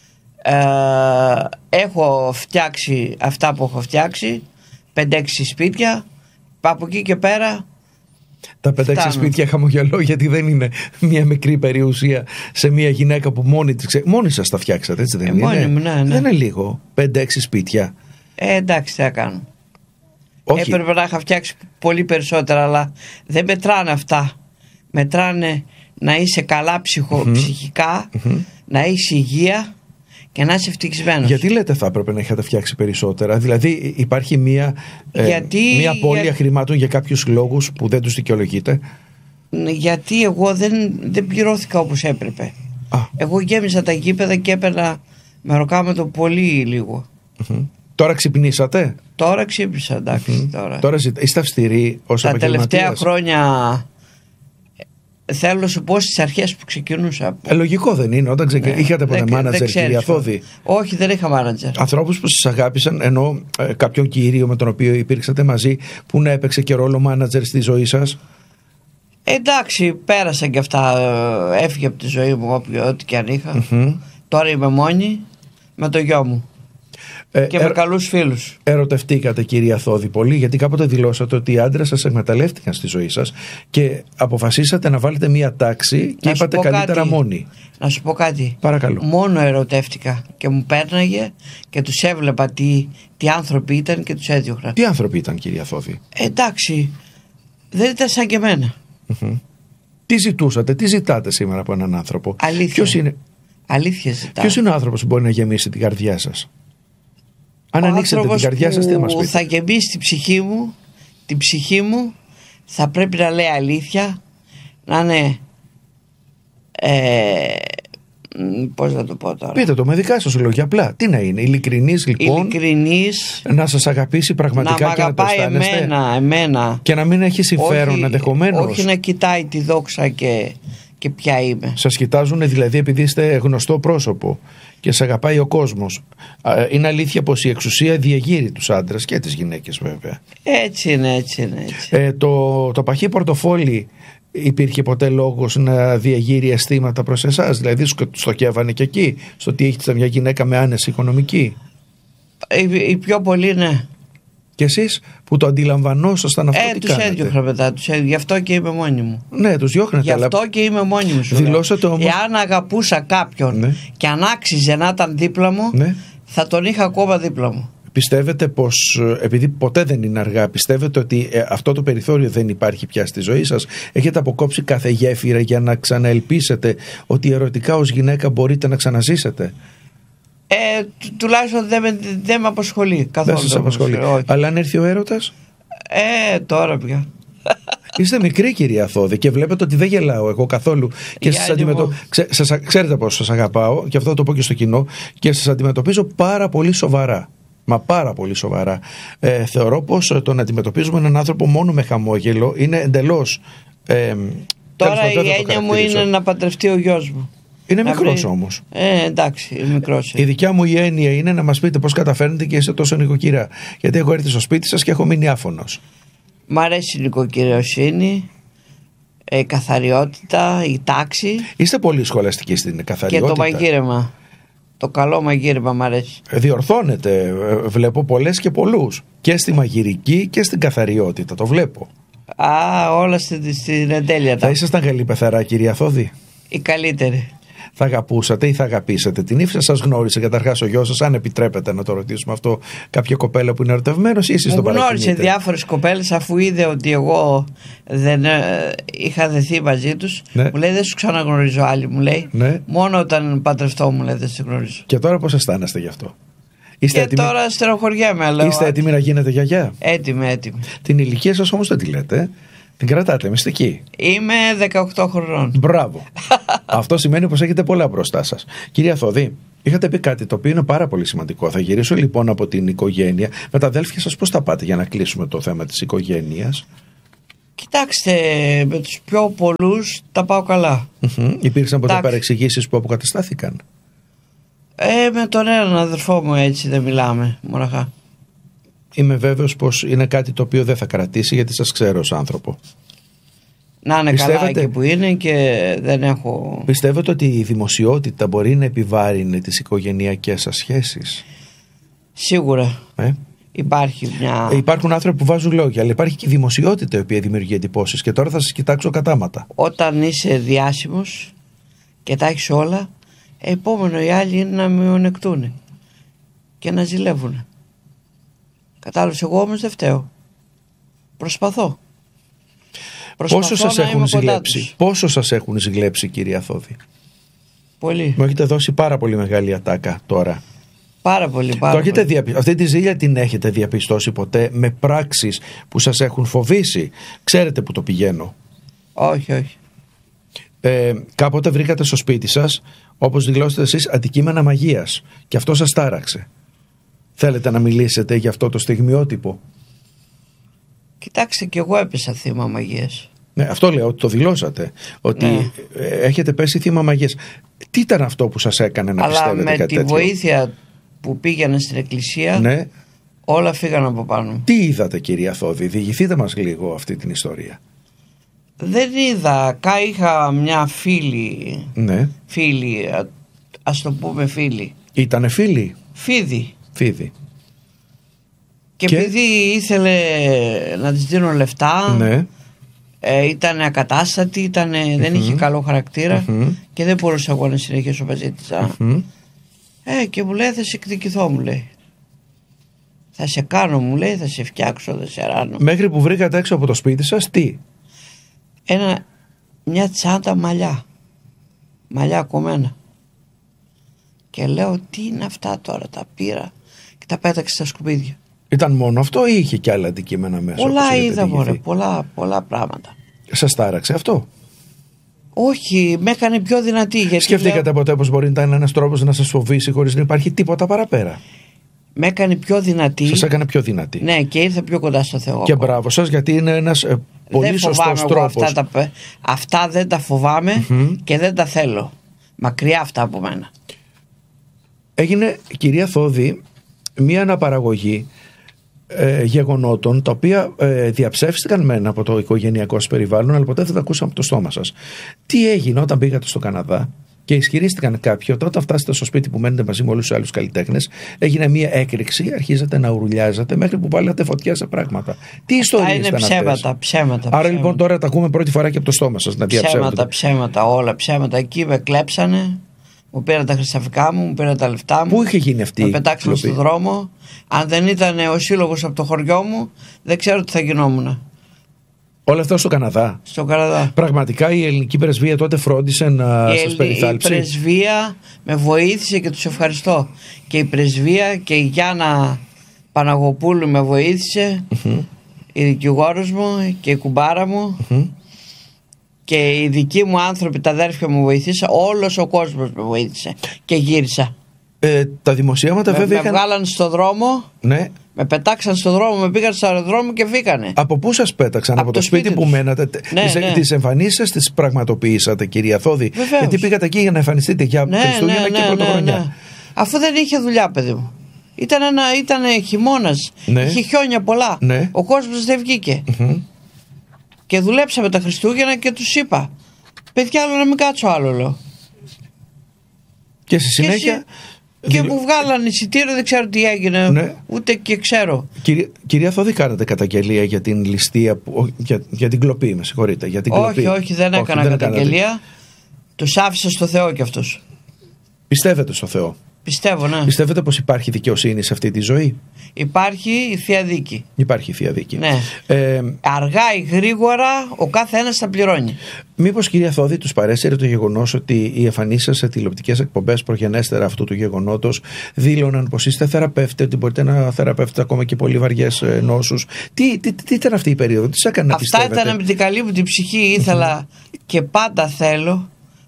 Έχω φτιάξει αυτά που έχω φτιάξει, 5-6 σπίτια. Από εκεί και πέρα τα 5-6 σπίτια χαμογελώ, γιατί δεν είναι μια μικρή περιουσία σε μια γυναίκα που μόνη σας τα φτιάξατε, έτσι δεν είναι? Ναι. Δεν είναι λίγο 5-6 σπίτια? Εντάξει, τι θα κάνω. Όχι. Έπρεπε να είχα φτιάξει πολύ περισσότερα, αλλά δεν μετράνε αυτά. Μετράνε να είσαι καλά ψυχικά, να είσαι υγεία και να είσαι ευτυχισμένος. Γιατί λέτε θα έπρεπε να είχατε φτιάξει περισσότερα? Δηλαδή υπάρχει μια απώλεια χρημάτων για κάποιους λόγους που δεν τους δικαιολογείτε? Γιατί εγώ δεν πληρώθηκα όπως έπρεπε. Εγώ γέμισα τα γήπεδα και έπαιρνα με ροκάμετο πολύ λίγο. Τώρα ξυπνήσατε? Τώρα ξύπνησα, εντάξει. Τώρα είστε αυστηροί ως επαγγελματίας? Τα τελευταία χρόνια, θέλω να σου πω, στις αρχές που ξεκινούσα. Λογικό δεν είναι? Όταν είχατε ποτέ μάνατζερ, κυρία Θωδή? Όχι, δεν είχα μάνατζερ. Ανθρώπους που σας αγάπησαν, ενώ κάποιον κύριο με τον οποίο υπήρξατε μαζί, που να έπαιξε και ρόλο μάνατζερ στη ζωή σας? Εντάξει, πέρασαν και αυτά. Έφυγε από τη ζωή μου ό,τι και αν είχα. Τώρα είμαι μόνη με το γιο μου. Και με καλούς φίλους. Ερωτευτήκατε, κυρία Θωδή, πολύ? Γιατί κάποτε δηλώσατε ότι οι άντρες σας εκμεταλλεύτηκαν στη ζωή σας και αποφασίσατε να βάλετε μία τάξη και είπατε καλύτερα μόνοι. Να σου πω κάτι. Παρακαλώ. Μόνο ερωτεύτηκα και μου πέρναγε και τους έβλεπα τι άνθρωποι ήταν και τους έδιωχνα. Τι άνθρωποι ήταν, κυρία Θωδή? Εντάξει, δεν ήταν σαν και εμένα. Τι ζητούσατε, τι ζητάτε σήμερα από έναν άνθρωπο? Αλήθεια. Ποιος είναι? Αλήθεια ζητάω. Ποιος είναι ο άνθρωπος που μπορεί να γεμίσει την καρδιά σας? Αν ανοίξετε την καρδιά σας, τι θα μας πείτε? Θα γεμίσει την ψυχή μου, θα πρέπει να λέει αλήθεια, να είναι πώς να το πω τώρα? Πείτε το με δικά σας λόγια, απλά. Τι να είναι? Ειλικρινής, λοιπόν? Ειλικρινής, να σας αγαπήσει πραγματικά, να και να το αισθάνεστε? εμένα. Και να μην έχει συμφέρον ενδεχομένως? Όχι να κοιτάει τη δόξα και ποια είμαι. Σας κοιτάζουν δηλαδή επειδή είστε γνωστό πρόσωπο και σας αγαπάει ο κόσμος. Είναι αλήθεια πως η εξουσία διεγείρει τους άντρες και τις γυναίκες, βέβαια? Έτσι είναι. Το παχύ πορτοφόλι, υπήρχε ποτέ λόγος να διεγείρει αισθήματα προς εσάς? Δηλαδή στοχεύανε και εκεί, στο ότι έχετε μια γυναίκα με άνεση οικονομική? Οι πιο πολλοί, ναι. Και εσείς που το αντιλαμβανόσασταν αυτό, τι τους κάνατε? έδιωχνα μετά, γι' αυτό και είμαι μόνη μου. Ναι, τους διώχνετε. Γι' αυτό και είμαι μόνη μου. Δηλώσατε όμως... Εάν αγαπούσα κάποιον, και αν άξιζε να ήταν δίπλα μου, θα τον είχα ακόμα δίπλα μου. Πιστεύετε πως, επειδή ποτέ δεν είναι αργά, πιστεύετε ότι αυτό το περιθώριο δεν υπάρχει πια στη ζωή σας? Έχετε αποκόψει κάθε γέφυρα για να ξαναελπίσετε ότι ερωτικά ως γυναίκα μπορείτε να ξαναζήσετε? Τουλάχιστον δεν με απασχολεί καθόλου. Δεν σας απασχολεί. Αλλά αν έρθει ο έρωτας? Τώρα πια. Είστε μικρή, κυρία Θωδή, και βλέπετε ότι δεν γελάω εγώ καθόλου. Και ξέρετε πώς σας αγαπάω, και αυτό το πω και στο κοινό, και σας αντιμετωπίζω πάρα πολύ σοβαρά. Μα πάρα πολύ σοβαρά. Θεωρώ πως το να αντιμετωπίζουμε έναν άνθρωπο μόνο με χαμόγελο είναι εντελώς... Τώρα η έννοια μου είναι να παντρευτεί ο γιος μου. Είναι μικρός όμως. Εντάξει, είναι μικρός. Η δικιά μου η έννοια είναι να μας πείτε πώς καταφέρνετε και είστε τόσο νοικοκυρά. Γιατί έχω έρθει στο σπίτι σας και έχω μείνει άφωνος. Μ' αρέσει η νοικοκυριοσύνη, η καθαριότητα, η τάξη. Είστε πολύ σχολαστικοί στην καθαριότητα. Και το μαγείρεμα. Το καλό μαγείρεμα μ' αρέσει. Διορθώνετε. Βλέπω πολλές και πολλούς. Και στη μαγειρική και στην καθαριότητα. Το βλέπω. Όλα στην εντέλεια. Θα ήσασταν καλή πεθαρά, κυρία Θωδή? Η καλύτερη. Θα αγαπούσατε ή θα αγαπήσατε την Ύφη? Σας γνώρισε καταρχάς ο γιος σας, αν επιτρέπετε να το ρωτήσουμε αυτό, κάποια κοπέλα που είναι ερωτευμένος, ή εσείς τον παρακινείτε? Γνώρισε διάφορες κοπέλες, αφού είδε ότι εγώ δεν είχα δεθεί μαζί τους. Ναι. Μου λέει δεν σου ξαναγνωρίζω άλλη, μου λέει. Ναι. Μόνο όταν παντρευτώ, μου λέει, δεν σε γνωρίζω. Και τώρα πώς αισθάνεστε γι' αυτό? Είστε έτοιμοι? Τώρα στεροχωριέμαι, αλλά... Είστε έτοιμοι να γίνετε γιαγιά? Έτοιμη. Την ηλικία σας όμως δεν τη λέτε. Την κρατάτε μυστική. Είμαι 18 χρονών. Μπράβο. Αυτό σημαίνει πως έχετε πολλά μπροστά σας. Κυρία Θωδή, Είχατε πει κάτι το οποίο είναι πάρα πολύ σημαντικό. Θα γυρίσω λοιπόν από την οικογένεια. Με τα αδέλφια σας πώς τα πάτε για να κλείσουμε το θέμα της οικογένειας? Κοιτάξτε, με τους πιο πολλούς τα πάω καλά. Υπήρξαν ποτέ παρεξηγήσεις που αποκαταστάθηκαν? Με τον έναν αδερφό μου έτσι δεν μιλάμε μοναχά. Είμαι βέβαιος πως είναι κάτι το οποίο δεν θα κρατήσει, γιατί σας ξέρω ως άνθρωπο. Να είναι καλά εκεί που είναι και δεν έχω... Πιστεύετε ότι η δημοσιότητα μπορεί να επιβάρυνε τις οικογενειακές σας σχέσεις? Σίγουρα. Υπάρχει μια... Υπάρχουν άνθρωποι που βάζουν λόγια, αλλά υπάρχει και η δημοσιότητα η οποία δημιουργεί εντυπώσεις. Και τώρα θα σας κοιτάξω κατάματα. Όταν είσαι διάσημος και τα έχεις όλα, επόμενο οι άλλοι είναι να μειονεκτούν και να ζηλεύουν. Κατάλαβες, εγώ όμως δεν φταίω. Προσπαθώ. Πόσο σας έχουν ζηλέψει, κυρία Θόδη? Πολύ. Μου έχετε δώσει πάρα πολύ μεγάλη ατάκα τώρα. Πάρα πολύ. Αυτή τη ζήλια την έχετε διαπιστώσει ποτέ με πράξεις που σας έχουν φοβήσει? Ξέρετε που το πηγαίνω? Όχι. Κάποτε βρήκατε στο σπίτι σας, όπως δηλώσετε εσείς, αντικείμενα μαγείας και αυτό σας τάραξε. Θέλετε να μιλήσετε για αυτό το στιγμιότυπο? Κοιτάξτε, και εγώ έπεσα θύμα μαγείας. Ναι, αυτό λέω, ότι το δηλώσατε. Ότι έχετε πέσει θύμα μαγείας. Τι ήταν αυτό που σας έκανε να πιστεύετε κάτι τέτοιο? Αλλά με τη βοήθεια που πήγαινε στην εκκλησία, όλα φύγαν από πάνω. Τι είδατε, κυρία Θόδη? Διηγηθείτε μας λίγο αυτή την ιστορία. Δεν είδα. Είχα μια φίλη. Ναι. Φίλη, ας το πούμε φίλη. Ήτανε φίλη? Φίδι. Και επειδή ήθελε να της δίνω λεφτά, ήταν ακατάστατη, δεν είχε καλό χαρακτήρα και δεν μπορούσα εγώ να συνεχίσω μαζί της. Και μου λέει, θα σε εκδικηθώ, μου λέει. Θα σε κάνω, μου λέει, θα σε φτιάξω, θα σε ράνω. Μέχρι που βρήκατε έξω από το σπίτι σας τι? Μια τσάντα μαλλιά κομμένα. Και λέω, τι είναι αυτά τώρα? Τα πήρα και τα πέταξε στα σκουπίδια. Ήταν μόνο αυτό ή είχε και άλλα αντικείμενα μέσα? Πολλά είδα, μωρέ, πολλά πράγματα. Σας τάραξε αυτό? Όχι, με έκανε πιο δυνατή. Γιατί σκεφτήκατε ποτέ πως μπορεί να είναι ένας τρόπος να σας φοβήσει χωρίς να υπάρχει τίποτα παραπέρα? Με έκανε πιο δυνατή. Σας έκανε πιο δυνατή. Ναι, και ήρθε πιο κοντά στο Θεό. Και μπράβο σας, γιατί είναι ένας πολύ σωστός τρόπος. Αυτά δεν τα φοβάμαι και δεν τα θέλω. Μακριά αυτά από μένα. Έγινε, κυρία Θόδη, μία αναπαραγωγή γεγονότων τα οποία διαψεύστηκαν μεν από το οικογενειακό σας περιβάλλον, αλλά ποτέ δεν τα ακούσαμε από το στόμα σας. Τι έγινε όταν πήγατε στο Καναδά και ισχυρίστηκαν κάποιοι ότι όταν φτάσετε στο σπίτι που μένετε μαζί με όλους τους άλλους καλλιτέχνες, έγινε μία έκρηξη, αρχίζατε να ουρουλιάζατε μέχρι που βάλατε φωτιά σε πράγματα? Τι ιστορίες ήταν αυτές? Ψέματα. Άρα λοιπόν τώρα τα ακούμε πρώτη φορά και από το στόμα σας να διαψεύδετε. Ψέματα, όλα ψέματα. Εκεί με κλέψανε. Μου πήραν τα χρυσαφικά μου πήραν τα λεφτά μου. Πού είχε γίνει αυτή? Με πετάξαν στον δρόμο. Αν δεν ήταν ο σύλλογος από το χωριό μου, δεν ξέρω τι θα γινόμουν. Όλα αυτά στο Καναδά? Στο Καναδά. Πραγματικά η ελληνική πρεσβεία τότε φρόντισε να σας περιθάλψει? Η πρεσβεία με βοήθησε και τους ευχαριστώ. Και η πρεσβεία και η Γιάννα Παναγοπούλου με βοήθησε, η δικηγόρος μου και η κουμπάρα μου. Και οι δικοί μου άνθρωποι, τα αδέρφια μου βοήθησαν, όλος ο κόσμος με βοήθησε και γύρισα. Τα δημοσιεύματα βέβαια με βγάλαν στο δρόμο, ναι. Με πετάξαν στο δρόμο, με πήγαν στο αεροδρόμο και φύγανε. Από πού σας πέταξαν? Από το σπίτι που μένατε? Ναι. Τις εμφανίσεις τις πραγματοποιήσατε, κυρία Θόδη? Βεβαίως. Γιατί πήγατε εκεί για να εμφανιστείτε για Χριστούγεννα και Πρωτοχρονιά. Ναι. Αφού δεν είχε δουλειά, παιδί μου. Ήταν χειμώνας, είχε χιόνια πολλά. Ναι. Ο κόσμος δεν βγήκε. Και δουλέψαμε τα Χριστούγεννα και τους είπα, παιδιά, άλλο να μην κάτσω άλλο, λέω. Και στη συνέχεια... Και μου βγάλαν εισιτήριο, δεν ξέρω τι έγινε, ναι. Ούτε και ξέρω. Κυρία Θόδη, κάνατε καταγγελία για την ληστεία, για την κλοπή, με συγχωρείτε? Για την κλοπή? Όχι, δεν έκανα καταγγελία. Τους άφησα στο Θεό κι αυτούς. Πιστεύετε στο Θεό? Πιστεύω, ναι. Πιστεύετε πως υπάρχει δικαιοσύνη σε αυτή τη ζωή? Υπάρχει η Θεία Δίκη. Υπάρχει η Θεία Δίκη. Ναι. Αργά ή γρήγορα ο κάθε ένας θα πληρώνει. Μήπως, κυρία Θόδη, τους παρέσυρε το γεγονός ότι οι εμφανίσεις σε τηλεοπτικές εκπομπές προγενέστερα αυτού του γεγονότος δήλωναν πως είστε θεραπεύτε, ότι μπορείτε να θεραπεύετε ακόμα και πολύ βαριές νόσους? Τι ήταν αυτή η περίοδο? Τι σας έκανε να πιστεύετε? Αυτά ήταν με την καλή μου την ψυχή. Ήθελα και πάντα θέλω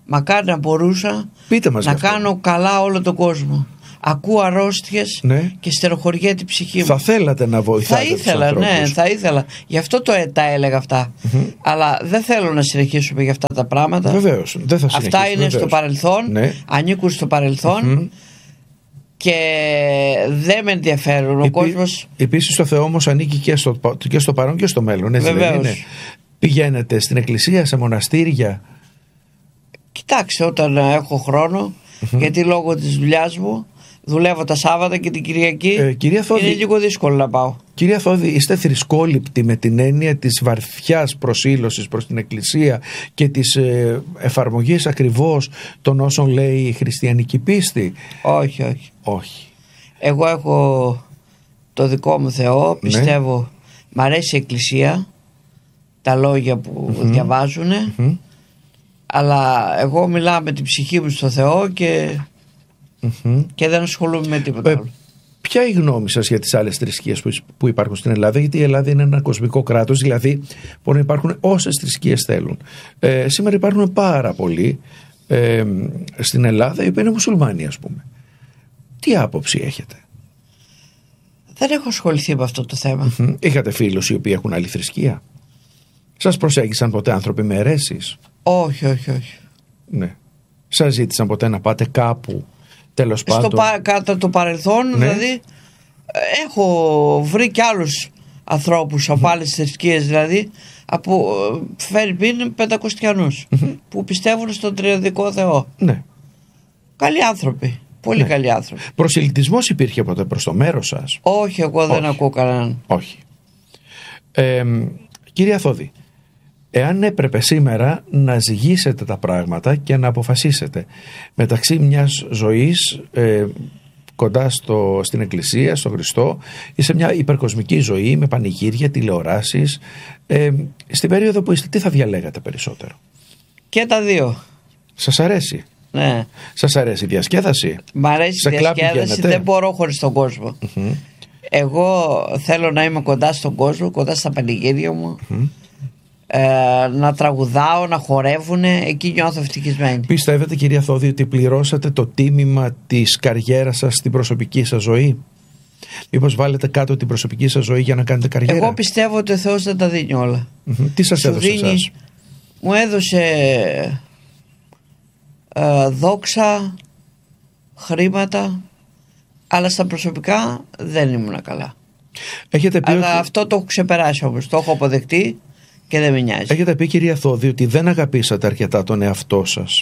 Μακάρι να μπορούσα να κάνω καλά όλο τον κόσμο. Ακούω αρρώστιες και στεροχωριέται η ψυχή μου. Θα θέλατε να βοηθάτε τους ανθρώπους. Θα ήθελα. Γι' αυτό τα έλεγα αυτά. Αλλά δεν θέλω να συνεχίσουμε για αυτά τα πράγματα. Βεβαίως, δεν θα συνεχίσουμε. Αυτά είναι στο παρελθόν, ανήκουν στο παρελθόν και δεν με ενδιαφέρουν. Ο κόσμος... Επίσης το Θεό όμως ανήκει και στο παρόν και στο μέλλον. Έτσι δεν είναι? Πηγαίνετε στην εκκλησία, σε μοναστήρια? Κοιτάξτε, όταν έχω χρόνο, γιατί λόγω της δουλειάς μου δουλεύω τα Σάββατα και την Κυριακή, κυρία Θόδη, είναι λίγο δύσκολο να πάω. Κυρία Θόδη, είστε θρησκόληπτοι με την έννοια της βαθιάς προσήλωσης προς την εκκλησία και της εφαρμογής ακριβώς των όσων λέει η χριστιανική πίστη? Όχι. Εγώ έχω το δικό μου Θεό, πιστεύω, μ' αρέσει η εκκλησία, τα λόγια που διαβάζουν, αλλά εγώ μιλάω με την ψυχή μου στο Θεό και δεν ασχολούμαι με τίποτα άλλο. Ποια είναι η γνώμη σας για τις άλλες θρησκείες που υπάρχουν στην Ελλάδα? Γιατί η Ελλάδα είναι ένα κοσμικό κράτος, δηλαδή μπορεί να υπάρχουν όσες θρησκείες θέλουν. Σήμερα υπάρχουν πάρα πολλοί στην Ελλάδα οι οποίοι είναι μουσουλμάνοι, ας πούμε. Τι άποψη έχετε? Δεν έχω ασχοληθεί με αυτό το θέμα. Είχατε φίλους οι οποίοι έχουν άλλη θρησκεία? Σας προσέγγισαν ποτέ άνθρωποι με αιρέσεις? Όχι. Ναι. Σας ζήτησαν ποτέ να πάτε κάπου, τέλος πάντων? Κατά το παρελθόν, δηλαδή, έχω βρει και άλλους ανθρώπους από άλλες θρησκείες, δηλαδή, από Φερρυπίν Πεντακοστιανούς, που πιστεύουν στον τριαδικό Θεό. Ναι. Καλοί άνθρωποι. Πολύ καλοί άνθρωποι. Προσελητισμός υπήρχε ποτέ προς το μέρος σας? Όχι, εγώ δεν ακούω κανέναν. Όχι. Κυρία Θόδη, εάν έπρεπε σήμερα να ζυγίσετε τα πράγματα και να αποφασίσετε μεταξύ μιας ζωής κοντά στην Εκκλησία, στον Χριστό, ή σε μια υπερκοσμική ζωή με πανηγύρια, τηλεοράσεις, στην περίοδο που είστε, τι θα διαλέγατε περισσότερο? Και τα δύο. Σας αρέσει? Ναι. Σας αρέσει η διασκέδαση? Μ' αρέσει η διασκέδαση, δεν μπορώ χωρίς τον κόσμο. Εγώ θέλω να είμαι κοντά στον κόσμο, κοντά στα πανηγύρια μου, να τραγουδάω, να χορεύουν, εκεί νιώθω ευτυχισμένη. Πιστεύετε, κυρία Θόδη, ότι πληρώσατε το τίμημα της καριέρας σας στην προσωπική σας ζωή? Μήπως βάλετε κάτω την προσωπική σας ζωή για να κάνετε καριέρα? Εγώ πιστεύω ότι ο Θεός δεν τα δίνει όλα. Τι σας έδωσε εσάς? Μου έδωσε δόξα, χρήματα, αλλά στα προσωπικά δεν ήμουν καλά. Αλλά αυτό το έχω ξεπεράσει όμως, το έχω αποδεχτεί και δεν με νοιάζει. Έχετε πει, κυρία Θόδη, ότι δεν αγαπήσατε αρκετά τον εαυτό σας?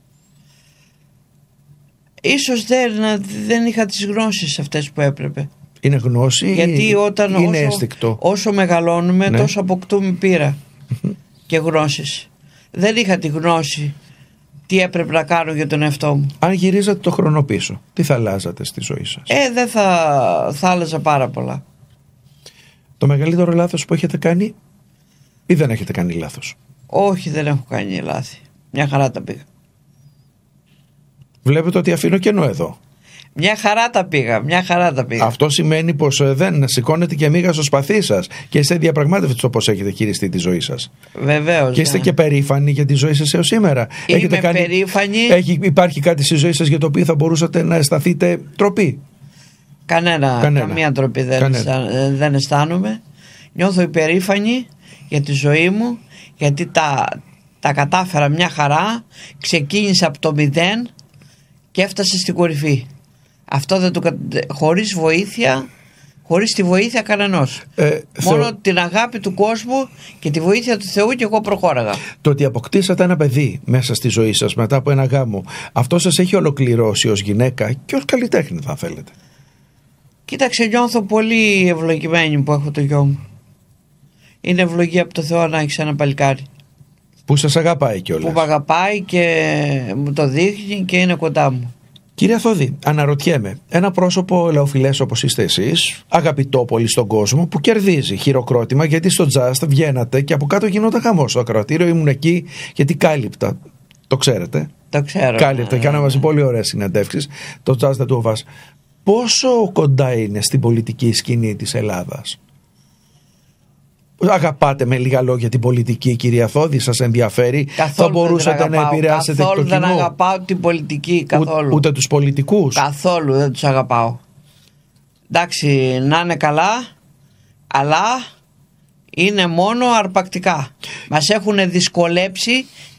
Ίσως δεν είχα τις γνώσεις αυτές που έπρεπε. Είναι γνώση? Γιατί όταν είναι αίσθηκτο? Όσο μεγαλώνουμε, τόσο αποκτούμε πείρα και γνώσεις. Δεν είχα τη γνώση τι έπρεπε να κάνω για τον εαυτό μου. Αν γυρίζατε το χρόνο πίσω, τι θα αλλάζατε στη ζωή σας? Δεν θα άλλαζα πάρα πολλά. Το μεγαλύτερο λάθος που έχετε κάνει, ή δεν έχετε κάνει λάθος? Όχι, δεν έχω κάνει λάθη. Μια χαρά τα πήγα. Βλέπετε ότι αφήνω κενό εδώ. Μια χαρά τα πήγα. Αυτό σημαίνει πως δεν σηκώνετε και μίγα στο σπαθί σας και είστε διαπραγμάτευτοι στο πώς έχετε χειριστεί τη ζωή σας. Βεβαίως. Και είστε και περήφανοι για τη ζωή σας έως σήμερα. Περήφανη. Υπάρχει κάτι στη ζωή σας για το οποίο θα μπορούσατε να αισθανθείτε τροπή? Καμία τροπή δεν αισθάνομαι. Νιώθω υπερήφανη για τη ζωή μου, γιατί τα κατάφερα μια χαρά. Ξεκίνησα από το 0 και έφτασα στην κορυφή. Αυτό χωρίς βοήθεια, χωρίς τη βοήθεια κανενός. Μόνο την αγάπη του κόσμου και τη βοήθεια του Θεού, και εγώ προχώραγα. Το ότι αποκτήσατε ένα παιδί μέσα στη ζωή σας μετά από ένα γάμο, αυτό σας έχει ολοκληρώσει ως γυναίκα και ως καλλιτέχνη, θα θέλετε? Κοίταξε, νιώθω πολύ ευλογημένη που έχω το γιο μου. Είναι ευλογία από το Θεό να έχεις ένα παλικάρι που σας αγαπάει κιόλας. Που με αγαπάει και μου το δείχνει και είναι κοντά μου. Κυρία Θόδη, αναρωτιέμαι, ένα πρόσωπο ελαιοφιλές όπως είστε εσείς, αγαπητό πολύ στον κόσμο, που κερδίζει χειροκρότημα, γιατί στο τζαζ βγαίνατε και από κάτω γινόταν χαμός. Στο ακροατήριο ήμουν εκεί γιατί κάλυπτα. Το ξέρετε? Το ξέρω. Κάλυπτα, κάναμε μαζί πολύ ωραίες συνεντεύξεις. Το τζαζ δεν του οβάς. Πόσο κοντά είναι στην πολιτική σκηνή της Ελλάδας? Αγαπάτε με λίγα λόγια την πολιτική, κυρία Θόδη, σας ενδιαφέρει? Καθόλου. Θα μπορούσατε να επηρεάσετε το κοινό? Καθόλου δεν αγαπάω την πολιτική, καθόλου. Ούτε τους πολιτικούς? Καθόλου δεν τους αγαπάω. Εντάξει, να είναι καλά, αλλά είναι μόνο αρπακτικά. Μας έχουν δυσκολέψει